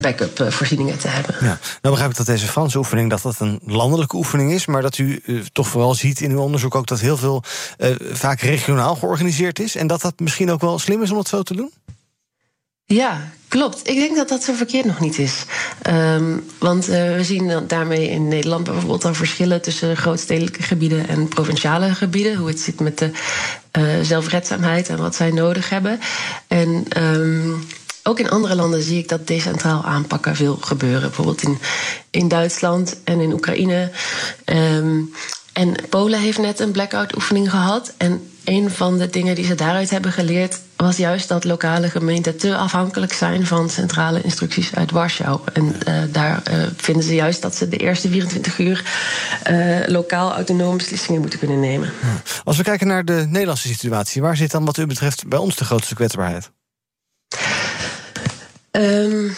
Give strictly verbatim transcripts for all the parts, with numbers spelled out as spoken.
backup uh, voorzieningen te hebben. Ja. Nou begrijp ik dat deze Franse oefening dat dat een landelijke oefening is, maar dat u uh, toch vooral ziet in uw onderzoek ook dat heel veel uh, vaak regionaal georganiseerd is en dat dat misschien ook wel slim is om dat zo te doen? Ja, klopt. Ik denk dat dat zo verkeerd nog niet is. Um, want uh, we zien daarmee in Nederland bijvoorbeeld al verschillen tussen grootstedelijke gebieden en provinciale gebieden. Hoe het zit met de uh, zelfredzaamheid en wat zij nodig hebben. En um, ook in andere landen zie ik dat decentraal aanpakken veel gebeuren. Bijvoorbeeld in, in Duitsland en in Oekraïne. Um, en Polen heeft net een blackout-oefening gehad. En een van de dingen die ze daaruit hebben geleerd was juist dat lokale gemeenten te afhankelijk zijn van centrale instructies uit Warschau. En uh, daar uh, vinden ze juist dat ze de eerste vierentwintig uur uh, lokaal autonoom beslissingen moeten kunnen nemen. Als we kijken naar de Nederlandse situatie, waar zit dan wat u betreft bij ons de grootste kwetsbaarheid? Um,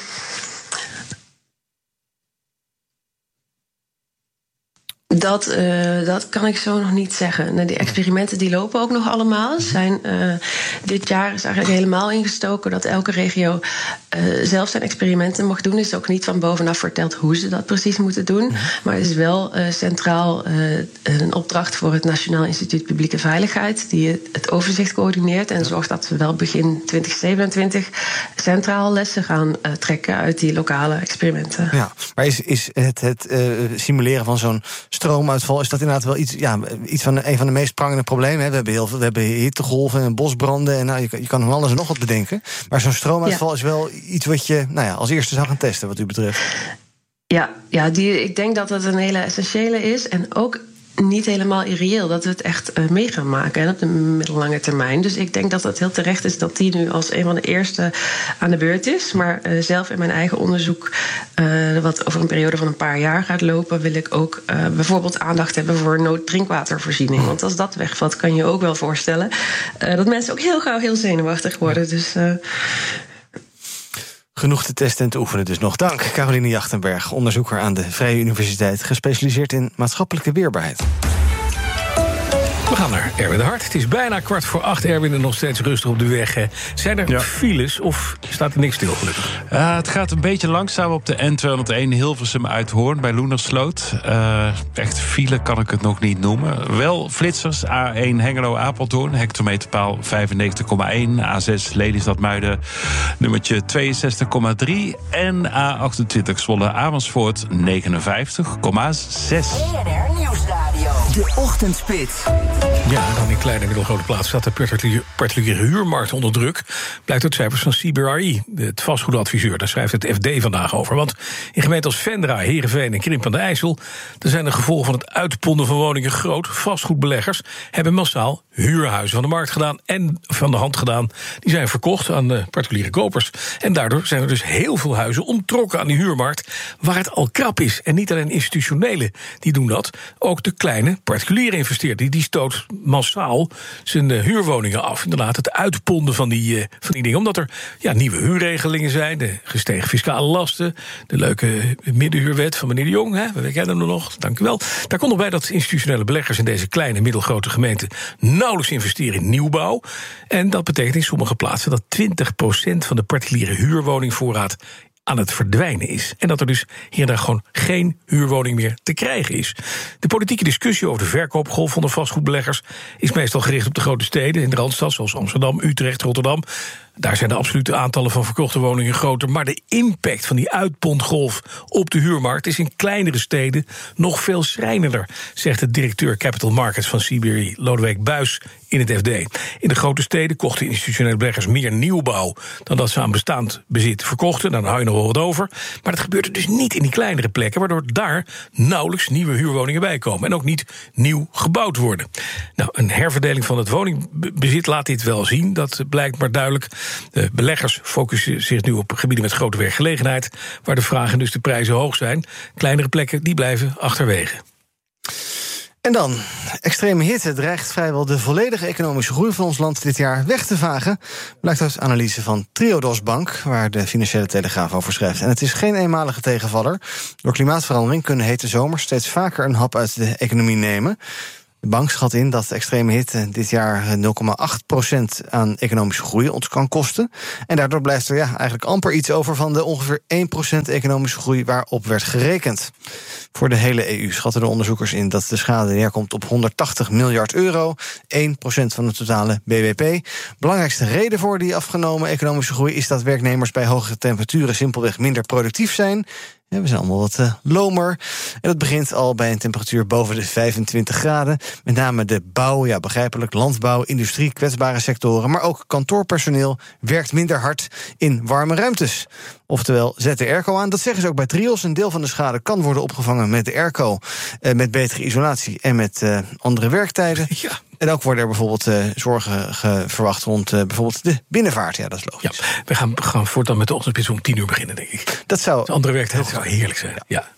Dat, uh, dat kan ik zo nog niet zeggen. Nou, die experimenten die lopen ook nog allemaal. Zijn, uh, dit jaar is eigenlijk helemaal ingestoken dat elke regio uh, zelf zijn experimenten mag doen. Is ook niet van bovenaf verteld hoe ze dat precies moeten doen. Ja. Maar het is wel uh, centraal uh, een opdracht voor het Nationaal Instituut Publieke Veiligheid, die het overzicht coördineert en zorgt dat we wel begin twintig zevenentwintig centraal lessen gaan uh, trekken uit die lokale experimenten. Ja, maar is, is het, het uh, simuleren van zo'n stroomuitval, is dat inderdaad wel iets, ja, iets van een van de meest prangende problemen. Hè? We hebben heel veel, we hebben hittegolven en bosbranden en nou, je, je kan nog alles en nog wat bedenken. Maar zo'n stroomuitval ja. is wel iets wat je nou ja, als eerste zou gaan testen, wat u betreft. Ja, ja die, ik denk dat dat een hele essentiële is en ook niet helemaal irreëel dat we het echt uh, mee gaan maken hè, op de middellange termijn. Dus ik denk dat het heel terecht is dat die nu als een van de eerste aan de beurt is. Maar uh, zelf in mijn eigen onderzoek, uh, wat over een periode van een paar jaar gaat lopen, wil ik ook uh, bijvoorbeeld aandacht hebben voor nooddrinkwatervoorziening. Want als dat wegvalt, kan je ook wel voorstellen uh, dat mensen ook heel gauw heel zenuwachtig worden. Dus Uh, Genoeg te testen en te oefenen dus nog. Dank, Caroline Jachtenberg, onderzoeker aan de Vrije Universiteit, gespecialiseerd in maatschappelijke weerbaarheid. We gaan naar Erwin de Hart. Het is bijna kwart voor acht. Erwin, en nog steeds rustig op de weg. Zijn er ja. files of staat er niks stil, gelukkig? Uh, het gaat een beetje langzaam op de N tweehonderdéén Hilversum uit Hoorn bij Loenersloot. Uh, echt file kan ik het nog niet noemen. Wel flitsers. A één Hengelo-Apeldoorn, hectometerpaal vijfennegentig komma één. A zes Lelystad-Muiden, nummertje tweeënzestig komma drie. En A achtentwintig Zwolle-Amersfoort, negenenvijftig komma zes. B N R Nieuwsradio. De Ochtendspits. Ja, dan in kleine middelgrote plaats staat de particuliere, particuliere huurmarkt onder druk. Blijkt uit cijfers van C B R I, het vastgoedadviseur. Daar schrijft het F D vandaag over. Want in gemeenten als Venray, Heerenveen en Krimpen aan de IJssel, er zijn de gevolgen van het uitponden van woningen groot. Vastgoedbeleggers hebben massaal huurhuizen van de markt gedaan en van de hand gedaan. Die zijn verkocht aan de particuliere kopers. En daardoor zijn er dus heel veel huizen onttrokken aan die huurmarkt, waar het al krap is. En niet alleen institutionelen die doen dat, ook de kleine particuliere investeerder die, die stoot massaal zijn uh, huurwoningen af. Inderdaad, het uitponden van die, uh, van die dingen. Omdat er ja, nieuwe huurregelingen zijn, de gestegen fiscale lasten, de leuke middenhuurwet van meneer de Jong, hè, we kennen hem nog, dank u wel. Daar komt nog bij dat institutionele beleggers in deze kleine, middelgrote gemeenten nauwelijks investeren in nieuwbouw. En dat betekent in sommige plaatsen dat twintig procent van de particuliere huurwoningvoorraad aan het verdwijnen is. En dat er dus hier en daar gewoon geen huurwoning meer te krijgen is. De politieke discussie over de verkoopgolf van de vastgoedbeleggers is meestal gericht op de grote steden in de Randstad, zoals Amsterdam, Utrecht, Rotterdam. Daar zijn de absolute aantallen van verkochte woningen groter. Maar de impact van die uitpondgolf op de huurmarkt is in kleinere steden nog veel schrijnender, zegt de directeur Capital Markets van C B R I, Lodewijk Buis, in het F D. In de grote steden kochten institutionele beleggers meer nieuwbouw dan dat ze aan bestaand bezit verkochten. Dan hou je nog wel wat over. Maar dat gebeurt er dus niet in die kleinere plekken, waardoor daar nauwelijks nieuwe huurwoningen bij komen. En ook niet nieuw gebouwd worden. Nou, een herverdeling van het woningbezit laat dit wel zien. Dat blijkt maar duidelijk. De beleggers focussen zich nu op gebieden met grote werkgelegenheid, waar de vraag en dus de prijzen hoog zijn. Kleinere plekken die blijven achterwege. En dan, extreme hitte dreigt vrijwel de volledige economische groei van ons land dit jaar weg te vagen. Blijkt uit analyse van Triodos Bank, waar de Financiële Telegraaf over schrijft. En het is geen eenmalige tegenvaller. Door klimaatverandering kunnen hete zomers steeds vaker een hap uit de economie nemen. De bank schat in dat extreme hitte dit jaar nul komma acht procent aan economische groei ons kan kosten. En daardoor blijft er ja, eigenlijk amper iets over van de ongeveer één procent economische groei waarop werd gerekend. Voor de hele E U schatten de onderzoekers in dat de schade neerkomt op honderdtachtig miljard euro, één procent van de totale B B P. Belangrijkste reden voor die afgenomen economische groei is dat werknemers bij hogere temperaturen simpelweg minder productief zijn. Ja, we zijn allemaal wat uh, lomer. En dat begint al bij een temperatuur boven de vijfentwintig graden. Met name de bouw, ja begrijpelijk, landbouw, industrie, kwetsbare sectoren. Maar ook kantoorpersoneel werkt minder hard in warme ruimtes. Oftewel, zet de airco aan. Dat zeggen ze ook bij Trios. Een deel van de schade kan worden opgevangen met de airco. Uh, met betere isolatie en met uh, andere werktijden. Ja. En ook worden er bijvoorbeeld uh, zorgen ge- verwacht rond uh, bijvoorbeeld de binnenvaart. Ja, dat is logisch. Ja, we gaan, gaan voortaan met de ochtendspits om tien uur beginnen, denk ik. Dat zou... De andere werktijd zou heerlijk zijn, ja. ja.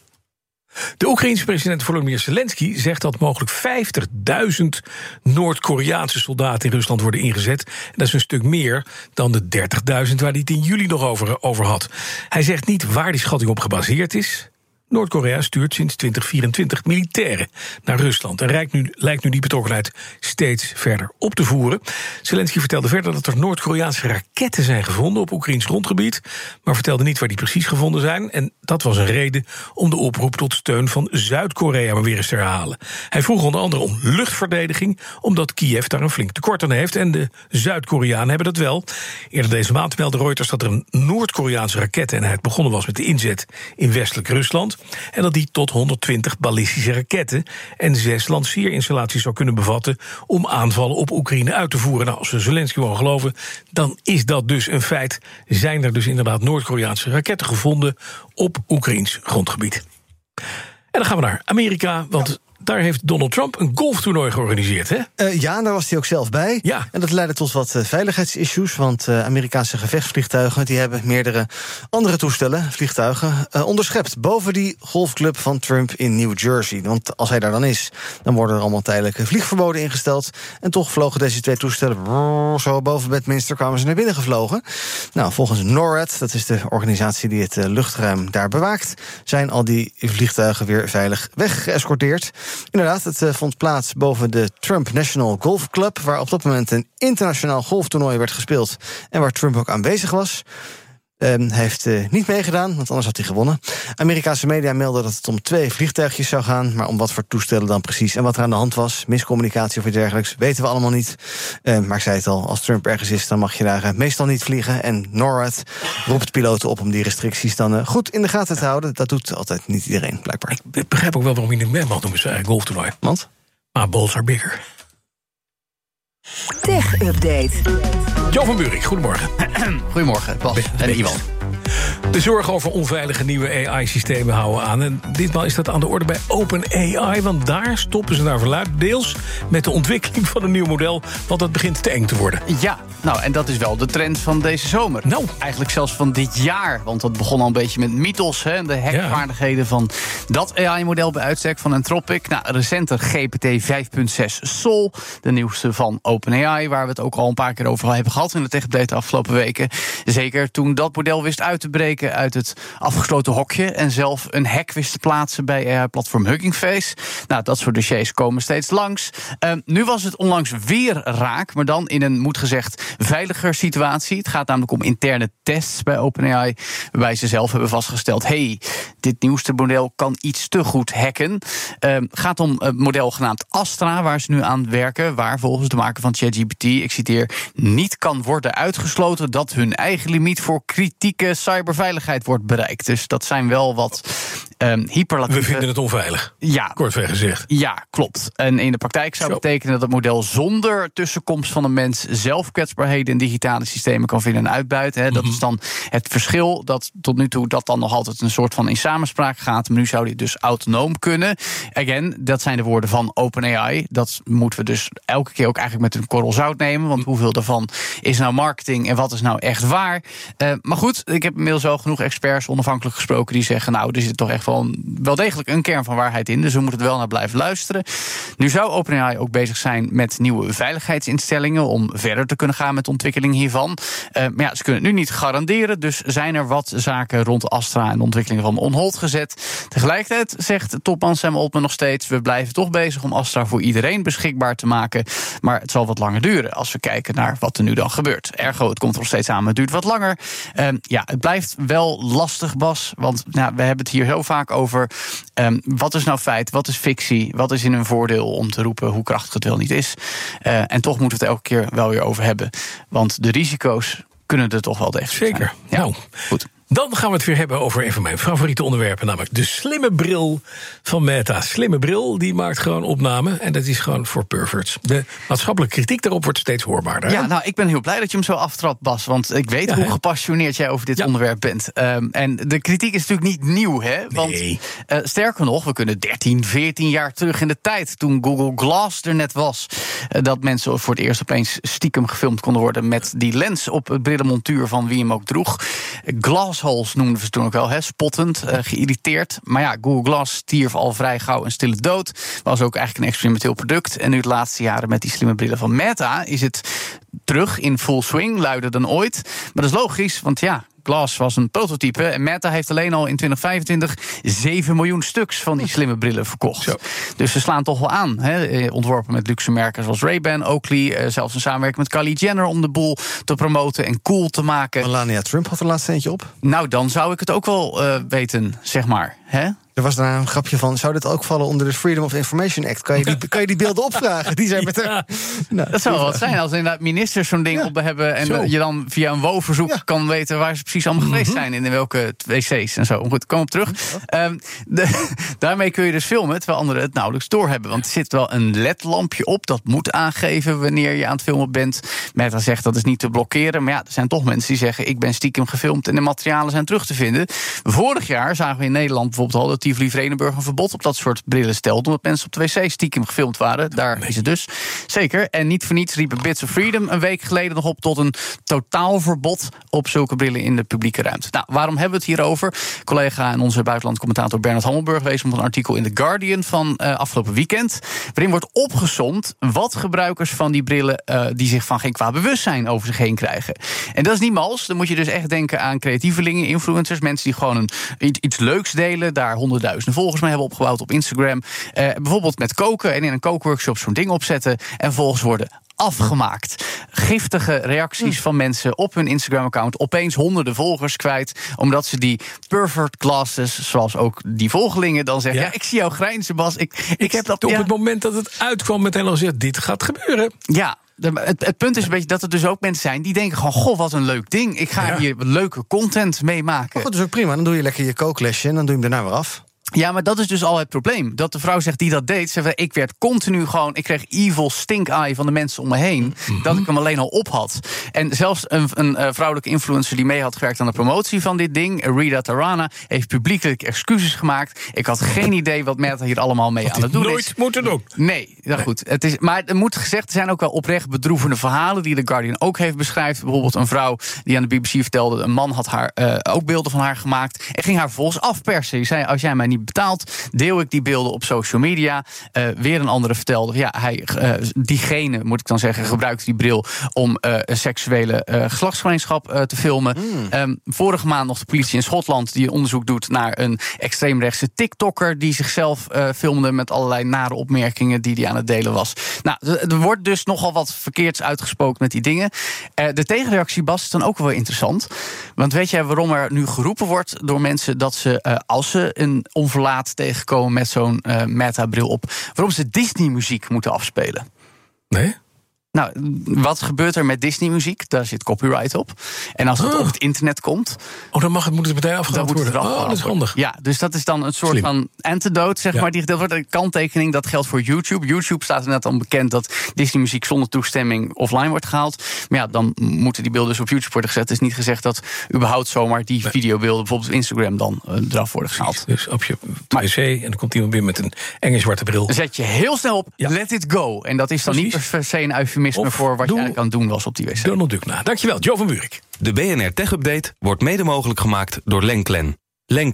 De Oekraïense president Volodymyr Zelensky zegt dat mogelijk vijftigduizend Noord-Koreaanse soldaten in Rusland worden ingezet. En dat is een stuk meer dan de dertigduizend waar hij het in juli nog over, over had. Hij zegt niet waar die schatting op gebaseerd is. Noord-Korea stuurt sinds twintig vierentwintig militairen naar Rusland. En lijkt nu, lijkt nu die betrokkenheid steeds verder op te voeren. Zelensky vertelde verder dat er Noord-Koreaanse raketten zijn gevonden op Oekraïns grondgebied, maar vertelde niet waar die precies gevonden zijn. En dat was een reden om de oproep tot steun van Zuid-Korea maar weer eens te herhalen. Hij vroeg onder andere om luchtverdediging, omdat Kiev daar een flink tekort aan heeft. En de Zuid-Koreanen hebben dat wel. Eerder deze maand meldde Reuters dat er een Noord-Koreaanse raketteneenheid begonnen was met de inzet in westelijk Rusland. En dat die tot honderdtwintig ballistische raketten en zes lanceerinstallaties zou kunnen bevatten om aanvallen op Oekraïne uit te voeren. Nou, als we Zelensky mogen geloven, dan is dat dus een feit. Zijn er dus inderdaad Noord-Koreaanse raketten gevonden op Oekraïns grondgebied. En dan gaan we naar Amerika, want daar heeft Donald Trump een golftoernooi georganiseerd, hè? Uh, ja, daar was hij ook zelf bij. Ja. En dat leidde tot wat uh, veiligheidsissues, want uh, Amerikaanse gevechtsvliegtuigen die hebben meerdere andere toestellen, vliegtuigen, uh, onderschept boven die golfclub van Trump in New Jersey. Want als hij daar dan is, dan worden er allemaal tijdelijke vliegverboden ingesteld. En toch vlogen deze twee toestellen brrr, zo boven Bedminster kwamen ze naar binnen gevlogen. Nou, volgens NORAD, dat is de organisatie die het uh, luchtruim daar bewaakt, zijn al die vliegtuigen weer veilig weggeëscorteerd. Inderdaad, het uh, vond plaats boven de Trump National Golf Club, waar op dat moment een internationaal golftoernooi werd gespeeld en waar Trump ook aanwezig was. Uh, hij heeft uh, niet meegedaan, want anders had hij gewonnen. Amerikaanse media melden dat het om twee vliegtuigjes zou gaan, maar om wat voor toestellen dan precies en wat er aan de hand was, miscommunicatie of iets dergelijks, weten we allemaal niet. Uh, maar ik zei het al, als Trump ergens is, dan mag je daar uh, meestal niet vliegen. En NORAD roept piloten op om die restricties dan uh, goed in de gaten te houden. Dat doet altijd niet iedereen, blijkbaar. Ik begrijp ook wel waarom je het mee mag doen met zijn eigen golftoernooi. Want? Maar balls are bigger. Tech Update. Jo van Buurik, goedemorgen. Goedemorgen, Bas en Iwan. De zorg over onveilige nieuwe A I-systemen houden aan. En ditmaal is dat aan de orde bij OpenAI, want daar stoppen ze naar verluidt deels met de ontwikkeling van een nieuw model, want dat begint te eng te worden. Ja, nou, en dat is wel de trend van deze zomer. Nou. Eigenlijk zelfs van dit jaar, want dat begon al een beetje met Mythos, hè, de hackvaardigheden ja. van dat A I-model bij uitstek van Anthropic. Nou, recenter G P T vijf punt zes Sol, de nieuwste van OpenAI, waar we het ook al een paar keer over hebben gehad in de tech-update de afgelopen weken. Zeker toen dat model wist uit te breken uit het afgesloten hokje en zelf een hack wist te plaatsen bij A I-platform Hugging Face. Nou, dat soort dossiers komen steeds langs. Uh, nu was het onlangs weer raak, maar dan in een, moet gezegd, veiliger situatie. Het gaat namelijk om interne tests bij OpenAI, waarbij ze zelf hebben vastgesteld, hey, dit nieuwste model kan iets te goed hacken. Het uh, gaat om een model genaamd Astra, waar ze nu aan werken, waar volgens de maker van ChatGPT, ik citeer, niet kan worden uitgesloten dat hun eigen limiet voor kritieke cyberveiligheid wordt bereikt. Dus dat zijn wel wat um, hyperlatieve... We vinden het onveilig, ja, kortweg gezegd. Ja, klopt. En in de praktijk zou Zo. betekenen dat het model zonder tussenkomst van een mens zelf kwetsbaarheden in digitale systemen kan vinden en uitbuiten. Hè. Dat mm-hmm. is dan het verschil, dat tot nu toe dat dan nog altijd een soort van in samenspraak gaat. Maar nu zou dit dus autonoom kunnen. Again, dat zijn de woorden van OpenAI. Dat moeten we dus elke keer ook eigenlijk met een korrel zout nemen. Want hoeveel daarvan is nou marketing en wat is nou echt waar? Uh, maar goed, ik heb inmiddels wel genoeg experts onafhankelijk gesproken die zeggen, nou, er zitten toch echt gewoon wel degelijk een kern van waarheid in. Dus we moeten het wel naar blijven luisteren. Nu zou OpenAI ook bezig zijn met nieuwe veiligheidsinstellingen om verder te kunnen gaan met de ontwikkeling hiervan. Uh, maar ja, ze kunnen het nu niet garanderen. Dus zijn er wat zaken rond Astra en de ontwikkeling van on hold gezet. Tegelijkertijd zegt topman Sam Altman nog steeds: we blijven toch bezig om Astra voor iedereen beschikbaar te maken. Maar het zal wat langer duren als we kijken naar wat er nu dan gebeurt. Ergo, het komt er nog steeds aan, maar het duurt wat langer. Um, ja, het blijft wel lastig, Bas. Want nou, we hebben het hier heel vaak over um, wat is nou feit, wat is fictie, wat is in hun voordeel om te roepen hoe krachtig het wel niet is. Uh, en toch moeten we het elke keer wel weer over hebben. Want de risico's kunnen er toch wel degelijk zijn. Zeker. Ja, nou, goed. Dan gaan we het weer hebben over een van mijn favoriete onderwerpen, namelijk de slimme bril van Meta. Slimme bril, die maakt gewoon opname en dat is gewoon voor perverts. De maatschappelijke kritiek daarop wordt steeds hoorbaarder. Ja, nou, ik ben heel blij dat je hem zo aftrapt, Bas, want ik weet ja, hoe he? gepassioneerd jij over dit ja. onderwerp bent. Um, en de kritiek is natuurlijk niet nieuw, hè? Want nee. uh, sterker nog, we kunnen dertien, veertien jaar terug in de tijd, toen Google Glass er net was, uh, dat mensen voor het eerst opeens stiekem gefilmd konden worden met die lens op het brillenmontuur van wie hem ook droeg. Glass Holes noemden ze toen ook wel, hè, spottend, uh, geïrriteerd. Maar ja, Google Glass stierf al vrij gauw een stille dood. Was ook eigenlijk een experimenteel product. En nu de laatste jaren met die slimme brillen van Meta is het terug in full swing, luider dan ooit. Maar dat is logisch, want ja, Glass was een prototype en Meta heeft alleen al in twintig vijfentwintig zeven miljoen stuks van die slimme brillen verkocht. Zo. Dus ze slaan toch wel aan. Hè? Ontworpen met luxe merken zoals Ray-Ban, Oakley, zelfs een samenwerking met Kylie Jenner om de boel te promoten en cool te maken. Melania Trump had er laatst eentje op. Nou, dan zou ik het ook wel uh, weten, zeg maar. Hè? Er was daar een grapje van, zou dit ook vallen onder de Freedom of Information Act? Kan je die, kan je die beelden opvragen? Die zijn met ja. nou, dat zou wel wat zijn als inderdaad ministers zo'n ding ja. op hebben en Zo. je dan via een WO-verzoek ja. kan weten waar ze precies allemaal mm-hmm. geweest zijn en in welke wc's en zo. Goed, kom op terug. Um, de, daarmee kun je dus filmen, terwijl anderen het nauwelijks doorhebben. Want er zit wel een L E D-lampje op, dat moet aangeven wanneer je aan het filmen bent. Meta zegt dat is niet te blokkeren, maar ja, er zijn toch mensen die zeggen ik ben stiekem gefilmd en de materialen zijn terug te vinden. Vorig jaar zagen we in Nederland bijvoorbeeld al dat Tivoli Vredenburg een verbod op dat soort brillen stelde, omdat mensen op de wc stiekem gefilmd waren. Daar nee. is het dus. Zeker. En niet voor niets riepen Bits of Freedom een week geleden nog op tot een totaalverbod op zulke brillen in de publieke ruimte. Nou, waarom hebben we het hierover? Collega en onze buitenlandcommentator Bernard Hammelburg wees op een artikel in The Guardian van uh, afgelopen weekend, waarin wordt opgesomd wat gebruikers van die brillen uh, die zich van geen kwaad bewust zijn over zich heen krijgen. En dat is niet mals. Dan moet je dus echt denken aan creatievelingen, influencers, mensen die gewoon een, iets, iets leuks delen, daar honderdduizenden volgers mee hebben opgebouwd op Instagram. Uh, bijvoorbeeld met koken en in een kookworkshop zo'n ding opzetten en vervolgens worden afgemaakt. Giftige reacties van mensen op hun Instagram-account. Opeens honderden volgers kwijt. Omdat ze die pervert glasses, zoals ook die volgelingen dan zeggen. Ja, ja ik zie jou grijnzen, Bas. Ik, ik, ik heb dat op ja. het moment dat het uitkwam meteen al gezegd, dit gaat gebeuren. Ja. De, het, het punt is een beetje dat er dus ook mensen zijn die denken gewoon, goh, wat een leuk ding. Ik ga ja. hier leuke content mee maken. Maar goed, dat is ook prima. Dan doe je lekker je kooklesje en dan doe je hem daarna weer af. Ja, maar dat is dus al het probleem. Dat de vrouw zegt die dat deed, zei, ik werd continu gewoon, ik kreeg evil stink-eye van de mensen om me heen, mm-hmm. dat ik hem alleen al op had. En zelfs een, een uh, vrouwelijke influencer die mee had gewerkt aan de promotie van dit ding, Rita Tarana, heeft publiekelijk excuses gemaakt. Ik had geen idee wat Meta hier allemaal mee aan het doen is. Nooit moeten doen. Nee, nou goed. Het is, maar er moet gezegd, er zijn ook wel oprecht bedroevende verhalen die The Guardian ook heeft beschreven. Bijvoorbeeld een vrouw die aan de B B C vertelde, een man had haar uh, ook beelden van haar gemaakt en ging haar vervolgens afpersen. Die zei, als jij mij niet betaalt, deel ik die beelden op social media. Uh, weer een andere vertelde, ja, hij, uh, diegene, moet ik dan zeggen, gebruikt die bril om uh, een seksuele uh, geslachtsgemeenschap uh, te filmen. Mm. Um, vorige maand nog de politie in Schotland die een onderzoek doet naar een extreemrechtse TikToker die zichzelf uh, filmde met allerlei nare opmerkingen die hij aan het delen was. Nou, er wordt dus nogal wat verkeerds uitgesproken met die dingen. Uh, de tegenreactie, Bas, is dan ook wel interessant. Want weet jij waarom er nu geroepen wordt door mensen dat ze, uh, als ze een onverlaat tegenkomen met zo'n uh, Meta-bril op, waarom ze Disney-muziek moeten afspelen? Nee? Nou, wat gebeurt er met Disney-muziek? Daar zit copyright op. En als het oh. op het internet komt, oh, dan mag het, moet het meteen afgehaald worden. Het oh, dat is handig. Ja, dus dat is dan een soort Slim. van antidote, zeg ja. maar, die gedeeld wordt. Een kanttekening, dat geldt voor YouTube. YouTube staat er net dan bekend dat Disney-muziek zonder toestemming offline wordt gehaald. Maar ja, dan moeten die beelden dus op YouTube worden gezet. Het is niet gezegd dat überhaupt zomaar die nee. videobeelden bijvoorbeeld op Instagram dan uh, eraf worden gehaald. Dus op je wc en dan komt iemand binnen met een enge zwarte bril. Dan zet je heel snel op, ja. let it go. En dat is dan Precies. niet per se een eufemisme of voor wat je eigenlijk aan het doen was op die wc. Donald Duck na. Dankjewel, Jo van Buurik. De B N R Tech Update wordt mede mogelijk gemaakt door Lenklen. Lenklen.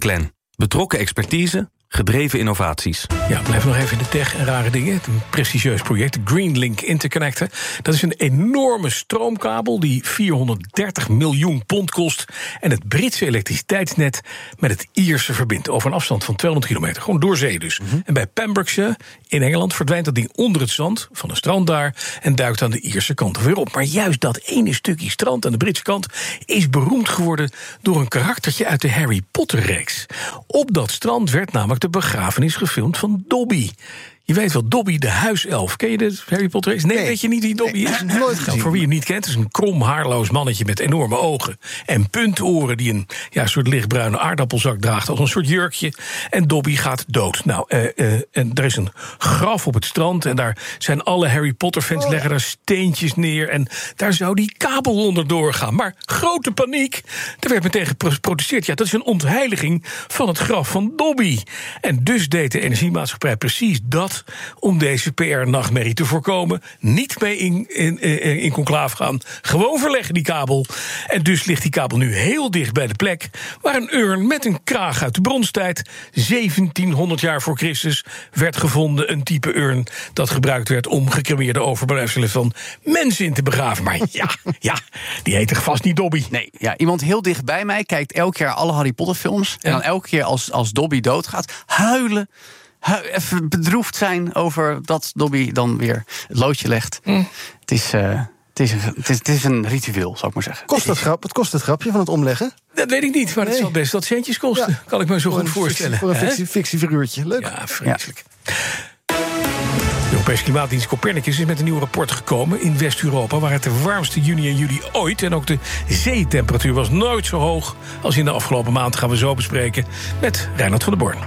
Betrokken expertise, gedreven innovaties. Ja, blijf nog even in de tech en rare dingen. Een prestigieus project, de GreenLink Interconnector. Dat is een enorme stroomkabel die vierhonderddertig miljoen pond kost en het Britse elektriciteitsnet met het Ierse verbindt over een afstand van tweehonderd kilometer. Gewoon door zee dus. Mm-hmm. En bij Pembrokeshire in Engeland verdwijnt dat ding onder het zand van een strand daar en duikt aan de Ierse kant weer op. Maar juist dat ene stukje strand aan de Britse kant is beroemd geworden door een karaktertje uit de Harry Potter-reeks. Op dat strand werd namelijk de begrafenis gefilmd van Dobby. Je weet wel, Dobby de huiself. Ken je de Harry Potter reeks? Nee, nee, weet je niet wie Dobby nee, is? Nooit gezien. Nou, voor wie je niet kent, is een krom, haarloos mannetje met enorme ogen en puntoren die een ja, soort lichtbruine aardappelzak draagt als een soort jurkje. En Dobby gaat dood. Nou, uh, uh, en er is een graf op het strand en daar zijn alle Harry Potter fans oh. leggen daar steentjes neer en daar zou die kabel onder doorgaan. Maar grote paniek. Er werd meteen geprotesteerd. Ja, dat is een ontheiliging van het graf van Dobby. En dus deed de energiemaatschappij precies dat om deze P R-nachtmerrie te voorkomen. Niet mee in, in, in, in conclave gaan. Gewoon verleggen die kabel. En dus ligt die kabel nu heel dicht bij de plek waar een urn met een kraag uit de bronstijd zeventienhonderd jaar voor Christus werd gevonden. Een type urn dat gebruikt werd om gecremeerde overblijfselen van mensen in te begraven. Maar ja, ja, die heet toch vast niet Dobby? Nee, ja, iemand heel dicht bij mij kijkt elk jaar alle Harry Potter films. Ja. En dan elke keer als, als Dobby doodgaat, huilen. Even bedroefd zijn over dat Dobby dan weer het loodje legt. Mm. Het, is, uh, het, is een, het, is, het is een ritueel, zou ik maar zeggen. Kost dat grap, wat kost het grapje van het omleggen? Dat weet ik niet, maar nee. Het zal best wat centjes kosten. Ja. Kan ik me zo voor goed voorstellen. Voor een fictie, fictiefiguurtje, leuk. Ja, vreselijk. Ja. De Europese Klimaatdienst Copernicus is met een nieuw rapport gekomen in West-Europa, waar het de warmste juni en juli ooit en ook de zeetemperatuur was nooit zo hoog als in de afgelopen maand. Gaan we zo bespreken met Reinhard van der Born.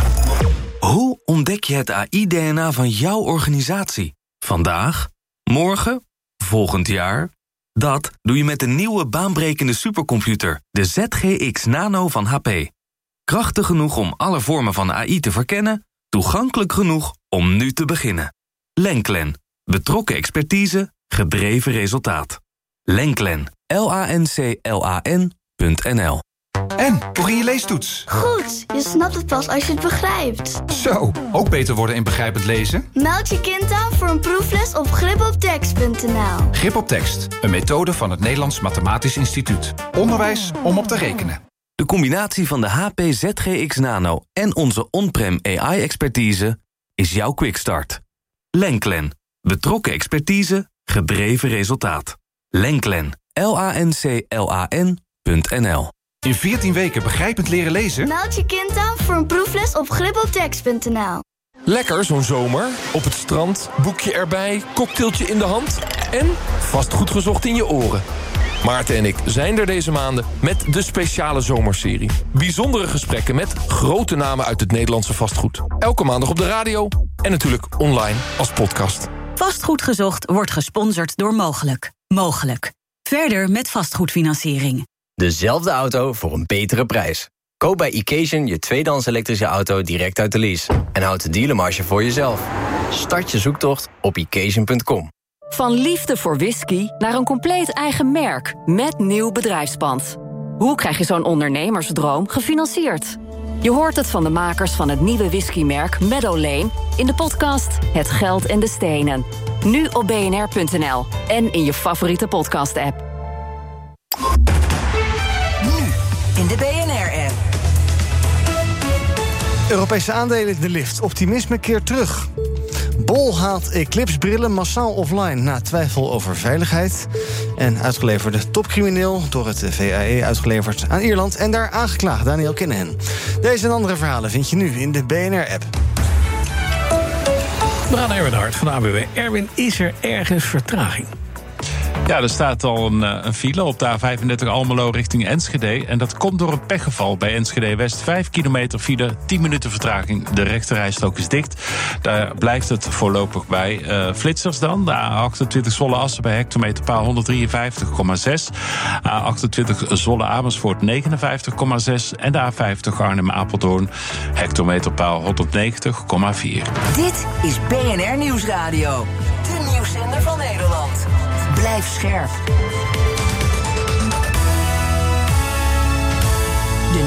Hoe ontdek je het A I-D N A van jouw organisatie? Vandaag? Morgen? Volgend jaar? Dat doe je met de nieuwe baanbrekende supercomputer, de Z G X Nano van H P. Krachtig genoeg om alle vormen van A I te verkennen, toegankelijk genoeg om nu te beginnen. Lenklen. Betrokken expertise, gedreven resultaat. Lenklen. L A N C L A N punt N L. En, hoe ging je leestoets? Goed, je snapt het pas als je het begrijpt. Zo, ook beter worden in begrijpend lezen? Meld je kind aan voor een proefles op grip op tekst punt N L. Grip op tekst, een methode van het Nederlands Mathematisch Instituut. Onderwijs om op te rekenen. De combinatie van de H P Z G X Nano en onze on-prem A I-expertise is jouw quickstart. Lenklen. Betrokken expertise, gedreven resultaat. Lenklen. L A N C L A N punt N L. In veertien weken begrijpend leren lezen? Meld je kind aan voor een proefles op grip op tekst punt N L. Lekker zo'n zomer. Op het strand, boekje erbij, cocktailtje in de hand en vastgoed gezocht in je oren. Maarten en ik zijn er deze maanden met de speciale zomerserie. Bijzondere gesprekken met grote namen uit het Nederlandse vastgoed. Elke maandag op de radio en natuurlijk online als podcast. Vastgoed gezocht wordt gesponsord door Mogelijk. Mogelijk. Verder met vastgoedfinanciering. Dezelfde auto voor een betere prijs. Koop bij Occasion je tweedehands elektrische auto direct uit de lease. En houd de dealermarge voor jezelf. Start je zoektocht op occasion punt com. Van liefde voor whisky naar een compleet eigen merk met nieuw bedrijfspand. Hoe krijg je zo'n ondernemersdroom gefinancierd? Je hoort het van de makers van het nieuwe whiskymerk Meadow Lane in de podcast Het Geld en de Stenen. Nu op b n r punt n l en in je favoriete podcast-app. In de B N R-app. Europese aandelen in de lift. Optimisme keert terug. Bol haalt Eclipse-brillen massaal offline na twijfel over veiligheid. En uitgeleverde topcrimineel, door het V A E uitgeleverd aan Ierland en daar aangeklaagd, Daniel Kinahan. Deze en andere verhalen vind je nu in de B N R-app. We gaan naar Erwin Hart van de A B W. Erwin, is er ergens vertraging? Ja, er staat al een, een file op de A vijfendertig Almelo richting Enschede. En dat komt door een pechgeval bij Enschede West. Vijf kilometer file, tien minuten vertraging. De rechterrijstrook is dicht. Daar blijft het voorlopig bij. Uh, flitsers dan. De A achtentwintig Zwolle-Assen bij hectometerpaal honderddrieënvijftig komma zes. A achtentwintig Zwolle-Amersfoort negenenvijftig komma zes. En de A vijftig Arnhem-Apeldoorn hectometerpaal honderdnegentig komma vier. Dit is B N R Nieuwsradio. De nieuwszender van Nederland. Blijf scherp. De nieuwsupdate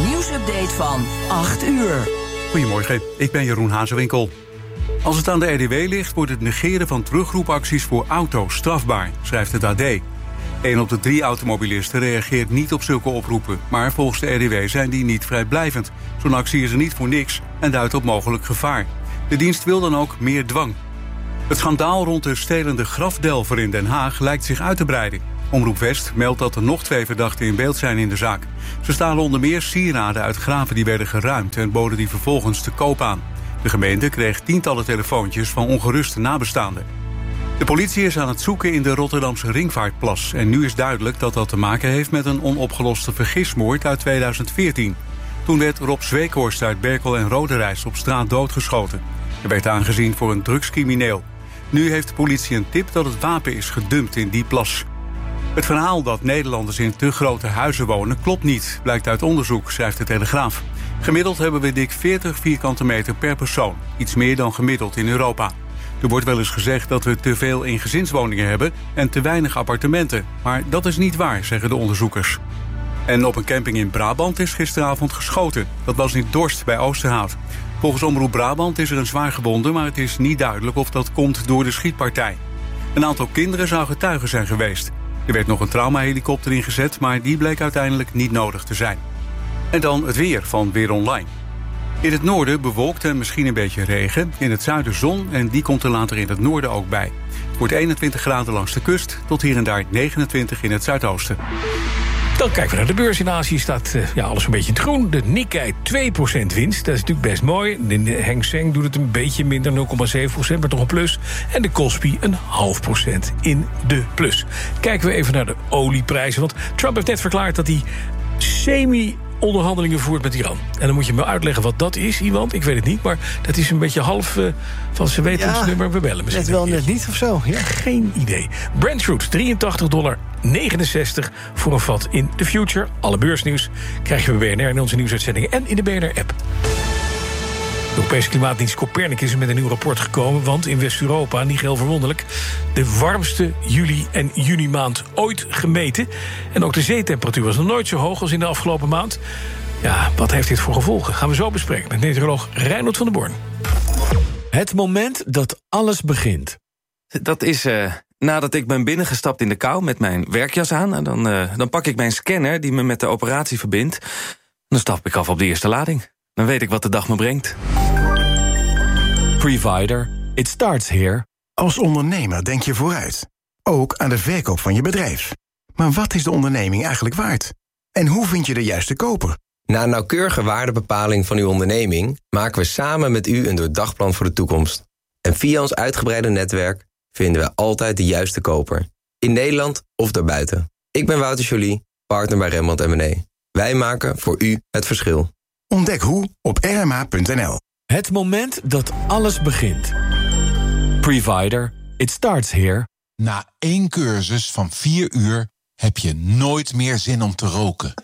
nieuwsupdate van acht uur. Goedemorgen, ik ben Jeroen Hazewinkel. Als het aan de R D W ligt, wordt het negeren van terugroepacties voor auto's strafbaar, schrijft het A D. Een op de drie automobilisten reageert niet op zulke oproepen, maar volgens de R D W zijn die niet vrijblijvend. Zo'n actie is er niet voor niks en duidt op mogelijk gevaar. De dienst wil dan ook meer dwang. Het schandaal rond de stelende grafdelver in Den Haag lijkt zich uit te breiden. Omroep West meldt dat er nog twee verdachten in beeld zijn in de zaak. Ze stalen onder meer sieraden uit graven die werden geruimd en boden die vervolgens te koop aan. De gemeente kreeg tientallen telefoontjes van ongeruste nabestaanden. De politie is aan het zoeken in de Rotterdamse Ringvaartplas. En nu is duidelijk dat dat te maken heeft met een onopgeloste vergismoord uit tweeduizend veertien. Toen werd Rob Zweekhorst uit Berkel en Roderijs op straat doodgeschoten. Hij werd aangezien voor een drugscrimineel. Nu heeft de politie een tip dat het wapen is gedumpt in die plas. Het verhaal dat Nederlanders in te grote huizen wonen klopt niet, blijkt uit onderzoek, schrijft de Telegraaf. Gemiddeld hebben we dik veertig vierkante meter per persoon, iets meer dan gemiddeld in Europa. Er wordt wel eens gezegd dat we te veel eengezinswoningen hebben en te weinig appartementen. Maar dat is niet waar, zeggen de onderzoekers. En op een camping in Brabant is gisteravond geschoten. Dat was in Dorst bij Oosterhout. Volgens Omroep Brabant is er een zwaar gewonde, maar het is niet duidelijk of dat komt door de schietpartij. Een aantal kinderen zou getuige zijn geweest. Er werd nog een traumahelikopter ingezet, maar die bleek uiteindelijk niet nodig te zijn. En dan het weer van Weer Online. In het noorden bewolkt en misschien een beetje regen. In het zuiden zon en die komt er later in het noorden ook bij. Het wordt eenentwintig graden langs de kust tot hier en daar negenentwintig in het zuidoosten. Dan kijken we naar de beurs. In Azië staat uh, ja, alles een beetje in het groen. De Nikkei twee procent winst, dat is natuurlijk best mooi. De Hang Seng doet het een beetje minder, nul komma zeven procent, maar toch een plus. En de Kospi een half procent in de plus. Kijken we even naar de olieprijzen. Want Trump heeft net verklaard dat hij semi onderhandelingen voert met Iran. En dan moet je me uitleggen wat dat is, iemand. Ik weet het niet, maar dat is een beetje half uh, van ze weten ons nummer, we bellen misschien. Net wel, net niet of zo. Ja. Geen idee. Brent Crude, drieëntachtig dollar negenenzestig voor een vat in the future. Alle beursnieuws krijg je bij B N R in onze nieuwsuitzendingen en in de B N R-app. De Europese klimaatdienst Copernicus is met een nieuw rapport gekomen, want in West-Europa, niet heel verwonderlijk, de warmste juli- en juni-maand ooit gemeten. En ook de zeetemperatuur was nog nooit zo hoog als in de afgelopen maand. Ja, wat heeft dit voor gevolgen? Gaan we zo bespreken met meteoroloog Reinoud van der Born. Het moment dat alles begint. Dat is uh, nadat ik ben binnengestapt in de kou met mijn werkjas aan. En dan, uh, dan pak ik mijn scanner die me met de operatie verbindt. Dan stap ik af op de eerste lading. Dan weet ik wat de dag me brengt. Previder, it starts here. Als ondernemer denk je vooruit. Ook aan de verkoop van je bedrijf. Maar wat is de onderneming eigenlijk waard? En hoe vind je de juiste koper? Na een nauwkeurige waardebepaling van uw onderneming maken we samen met u een doordagplan voor de toekomst. En via ons uitgebreide netwerk vinden we altijd de juiste koper. In Nederland of daarbuiten. Ik ben Wouter Joly, partner bij Rembrandt en Mené. Wij maken voor u het verschil. Ontdek hoe op r m h punt n l. Het moment dat alles begint. Previder, it starts here. Na één cursus van vier uur heb je nooit meer zin om te roken.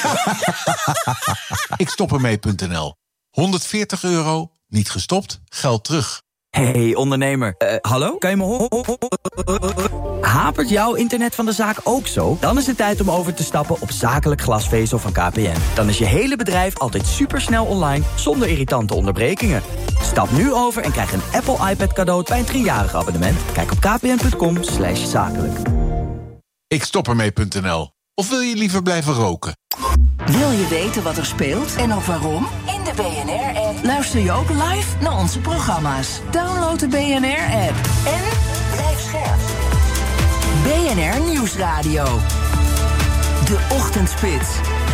Ik stop ermee punt n l. honderdveertig euro, niet gestopt, geld terug. Hey ondernemer, uh, hallo? Kan je me horen? Hapert jouw internet van de zaak ook zo? Dan is het tijd om over te stappen op zakelijk glasvezel van K P N. Dan is je hele bedrijf altijd supersnel online, zonder irritante onderbrekingen. Stap nu over en krijg een Apple iPad cadeau bij een driejarig abonnement. Kijk op kpn.com slash zakelijk. Ik stop ermee punt n l. Of wil je liever blijven roken? Wil je weten wat er speelt en ook waarom? In de B N R-app luister je ook live naar onze programma's. Download de B N R-app en blijf scherp. B N R Nieuwsradio. De Ochtendspits.